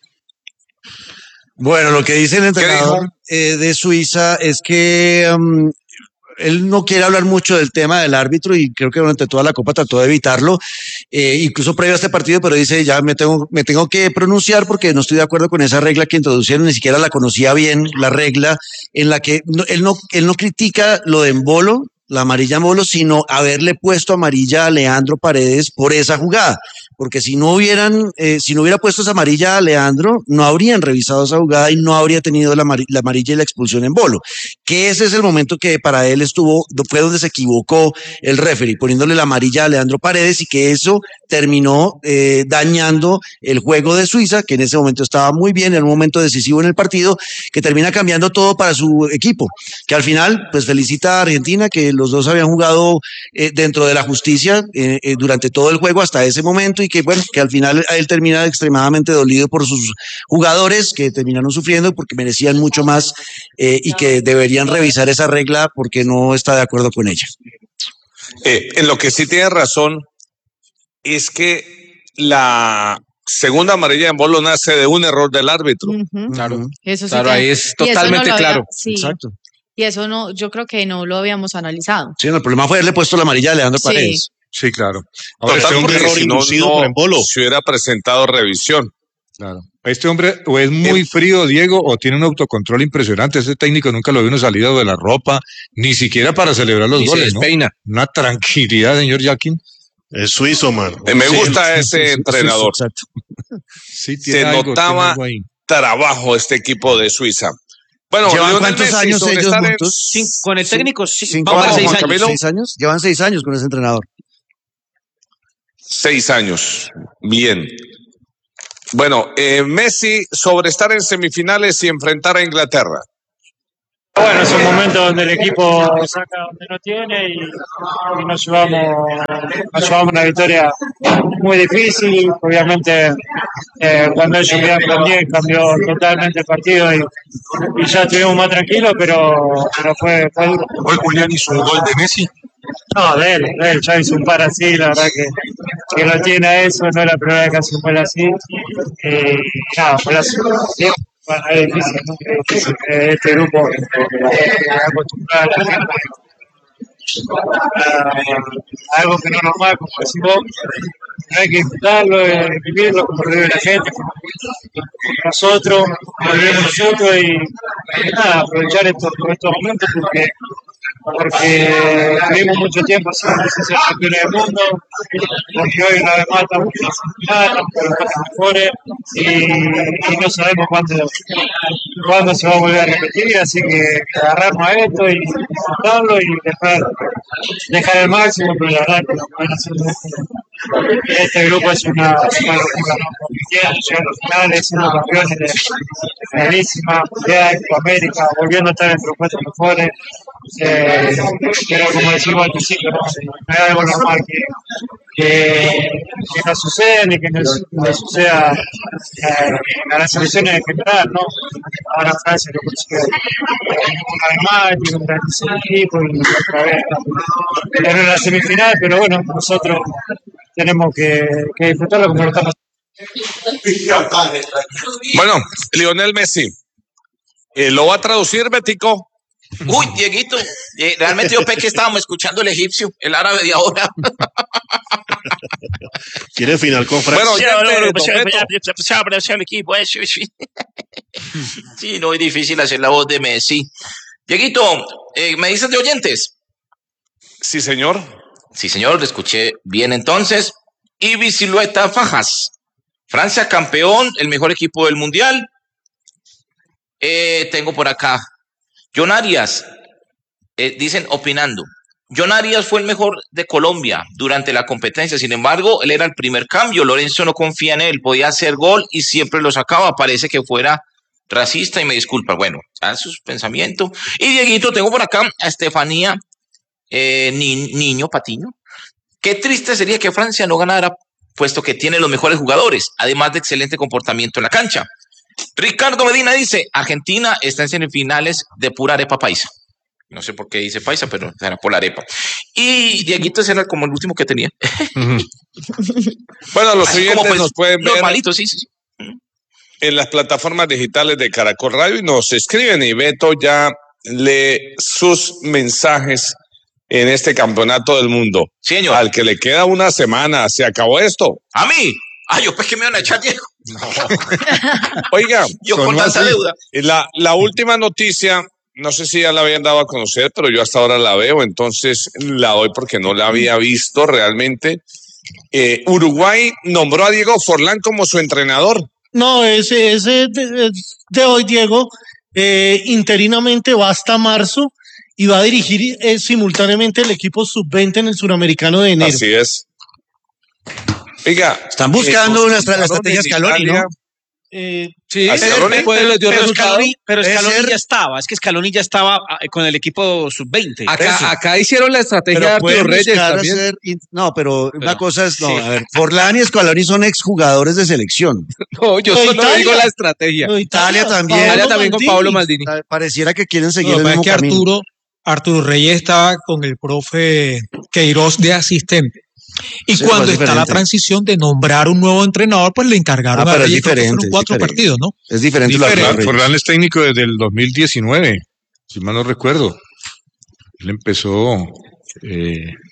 Bueno, lo que dice el entrenador eh, de Suiza es que um, él no quiere hablar mucho del tema del árbitro y creo que durante toda la Copa trató de evitarlo, eh, incluso previo a este partido, pero dice ya me tengo, me tengo que pronunciar porque no estoy de acuerdo con esa regla que introducieron, ni siquiera la conocía bien, la regla en la que no, él, no, él no critica lo de Embolo, la amarilla a Embolo, sino haberle puesto amarilla a Leandro Paredes por esa jugada. Porque si no hubieran, eh, si no hubiera puesto esa amarilla a Leandro, no habrían revisado esa jugada y no habría tenido la, amar- la amarilla y la expulsión en Embolo. Que ese es el momento que para él estuvo, fue donde se equivocó el referee, poniéndole la amarilla a Leandro Paredes y que eso terminó eh, dañando el juego de Suiza, que en ese momento estaba muy bien, en un momento decisivo en el partido, que termina cambiando todo para su equipo. Que al final, pues felicita a Argentina, que los dos habían jugado eh, dentro de la justicia eh, eh, durante todo el juego hasta ese momento y que bueno, que al final él termina extremadamente dolido por sus jugadores que terminaron sufriendo porque merecían mucho más eh, y que deberían revisar esa regla porque no está de acuerdo con ella. Eh, en lo que sí tiene razón es que la segunda amarilla de Embolo nace de un error del árbitro. Uh-huh. Claro, eso sí claro, te... ahí es totalmente no claro. Había... Sí. Exacto. Y eso no, yo creo que no lo habíamos analizado. Sí, no, el problema fue haberle puesto la amarilla a Leandro Sí. Paredes. Sí, claro. Ahora, Total, este hombre, porque si no, no se hubiera presentado revisión. Claro. Este hombre o es muy frío, Diego, o tiene un autocontrol impresionante. Ese técnico nunca lo vio uno salido de la ropa, ni siquiera para celebrar los Ni se goles, ¿no? despeina. Una tranquilidad, señor Jaquín. Es suizo, man. Eh, me Sí, gusta sí, ese sí, sí, entrenador. sí, Sí, Se tiene algo, notaba tiene algo ahí. trabajo este equipo de Suiza. Bueno, ¿Llevan Lionel cuántos Messi años sobre ellos estar en- juntos? Cin- con el técnico, sí, Cinco vamos para años, seis Juan años. Camilo. ¿Seis años? Llevan seis años con ese entrenador. Seis años. Bien. Bueno, eh, Messi sobre estar en semifinales y enfrentar a Inglaterra. Bueno, es un momento donde el equipo saca donde no tiene y, y nos llevamos, nos llevamos una victoria muy difícil. Obviamente, eh, cuando ellos quedaron con diez cambió totalmente el partido y, y ya estuvimos más tranquilos, pero, pero fue, fue duro. ¿Hoy Julián hizo el gol de Messi? No, de él, de él, ya hizo un par así, la verdad que, que lo tiene a eso, no es la primera vez que hace un gol así. Eh, nada, fue así. Bueno, es difícil, ¿no? Es difícil. Eh, Este grupo eh, acostumbrado a la gente a algo que no es normal, como decís vos, hay que disfrutarlo, eh, vivirlo como lo vive la gente, como nosotros, lo vivimos nosotros y, y nada, aprovechar estos, estos momentos porque porque tuvimos mucho tiempo sin ser campeones del mundo, porque hoy una vez más estamos en la semifinal, estamos con los cuatro mejores y, y no sabemos cuándo, cuándo se va a volver a repetir, así que agarrarnos a esto y disfrutarlo y dejar, dejar el máximo, pero la verdad que lo que van haciendo este, este grupo es una, es una locura, ¿no? Porque quieren llegar a los finales, siendo campeones de, de finalísima, de Copa América, volviendo a estar entre los cuatro mejores. Eh, pero como decimos al principio, no, no es algo normal que, que, que no suceda ni que no, no suceda eh, a las selecciones en general, ¿no? Ahora Francia lo consiguió una vez más, tiene un grandísimo equipo y otra vez pero en la semifinal, pero bueno, nosotros tenemos que, que disfrutarlo como lo estamos haciendo. Bueno, Lionel Messi. Eh, ¿Lo va a traducir, Betico? Uy, Dieguito, eh, realmente yo pensé que estábamos escuchando el egipcio, el árabe de ahora. ¿Quiere final con Francia? Bueno, ya, ya, no, no, pues, no, ya, ya, ya, ya, ya, el equipo, eso, sí. Sí, no es difícil hacer la voz de Messi. Dieguito, eh, ¿me dices de oyentes? Sí, señor. Sí, señor, lo escuché bien entonces. Ibi Silueta Fajas. Francia campeón, el mejor equipo del mundial. Eh, tengo por acá. John Arias, eh, dicen opinando. John Arias fue el mejor de Colombia durante la competencia. Sin embargo, él era el primer cambio. Lorenzo no confía en él. Podía hacer gol y siempre lo sacaba. Parece que fuera racista y me disculpa. Bueno, a sus pensamientos. Y Dieguito, tengo por acá a Estefanía eh, Ni, Niño Patiño. Qué triste sería que Francia no ganara, puesto que tiene los mejores jugadores, además de excelente comportamiento en la cancha. Ricardo Medina dice, Argentina está en semifinales de pura arepa paisa. No sé por qué dice paisa, pero era por la arepa. Y Dieguito ese era como el último que tenía. Bueno, los Así oyentes como, pues, nos pueden ver normalito, sí, sí, sí. en las plataformas digitales de Caracol Radio y nos escriben y Beto ya lee sus mensajes en este campeonato del mundo. Señor. Al que le queda una semana, se acabó esto. ¿A mí? Ah, yo pues que me van a echar, Diego. No. Oiga, yo con tanta así. deuda. La, la última noticia, no sé si ya la habían dado a conocer, pero yo hasta ahora la veo, entonces la doy porque no la había visto realmente. Eh, Uruguay nombró a Diego Forlán como su entrenador. No, ese, ese de, de hoy, Diego, eh, interinamente va hasta marzo y va a dirigir eh, simultáneamente el equipo sub veinte en el Suramericano de enero. Así es. Oiga, están buscando eh, una la estrategia Scaloni, ¿no? Eh, sí, Scaloni, pero, pero, pero, pero Scaloni, pero Scaloni ser... ya estaba, es que Scaloni ya estaba con el equipo sub veinte. Acá, acá hicieron la estrategia pero de Arturo Reyes también. Hacer, no, pero, pero una cosa es, no, sí. a ver, Forlán y Scaloni son exjugadores de selección. No, yo solo Italia, digo la estrategia. Italia, Italia también. Italia también con Pablo Maldini. Pareciera que quieren seguir no, el mismo es que camino. Arturo, Arturo Reyes estaba con el profe Queiroz de asistente. Y sí, cuando está la transición de nombrar un nuevo entrenador, pues le encargaron ah, a Reyes, es diferente, fueron cuatro diferente. partidos, ¿no? Es diferente. diferente. Forlán es técnico desde el dos mil diecinueve, si mal no recuerdo. Él empezó, eh,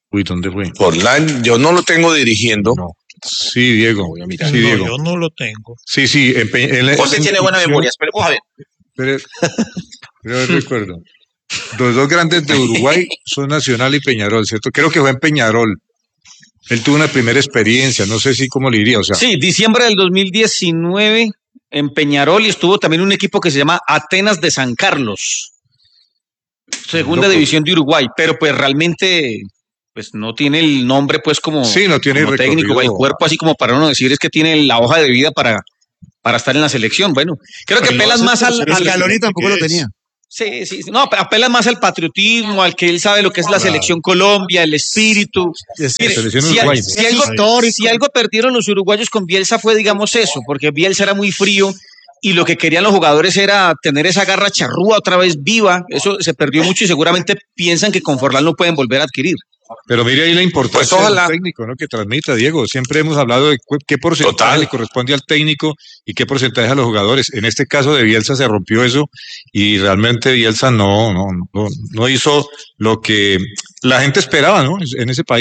Uy, ¿dónde fue? Forlán, yo no lo tengo dirigiendo. No. Sí, Diego. Voy a Sí, no, Diego. yo no lo tengo. Sí, sí. En, en, José en, tiene buena memoria, esperemos a ver. Pero, pero recuerdo. Los dos grandes de Uruguay son Nacional y Peñarol, ¿cierto? Creo que fue en Peñarol. Él tuvo una primera experiencia, no sé si cómo le diría, o sea. Sí, diciembre del dos mil diecinueve en Peñarol y estuvo también un equipo que se llama Atenas de San Carlos, segunda división de Uruguay, pero pues realmente pues no tiene el nombre pues como, sí, no tiene como técnico o el cuerpo así como para uno decir es que tiene la hoja de vida para, para estar en la selección. Bueno, creo que apelas más al... al Scaloni tampoco lo tenía. Sí, sí, no, apelas más al patriotismo, al que él sabe lo que es la selección Colombia, el espíritu. Mire, si, al, si, algo, si algo perdieron los uruguayos con Bielsa fue, digamos, eso, porque Bielsa era muy frío y lo que querían los jugadores era tener esa garra charrúa otra vez viva. Eso se perdió mucho y seguramente piensan que con Forlán lo pueden volver a adquirir. Pero mire ahí la importancia pues del técnico, ¿no? Que transmita, Diego. Siempre hemos hablado de qué porcentaje Total. le corresponde al técnico y qué porcentaje a los jugadores. En este caso de Bielsa se rompió eso y realmente Bielsa no, no, no, no hizo lo que la gente esperaba, ¿no? En ese país.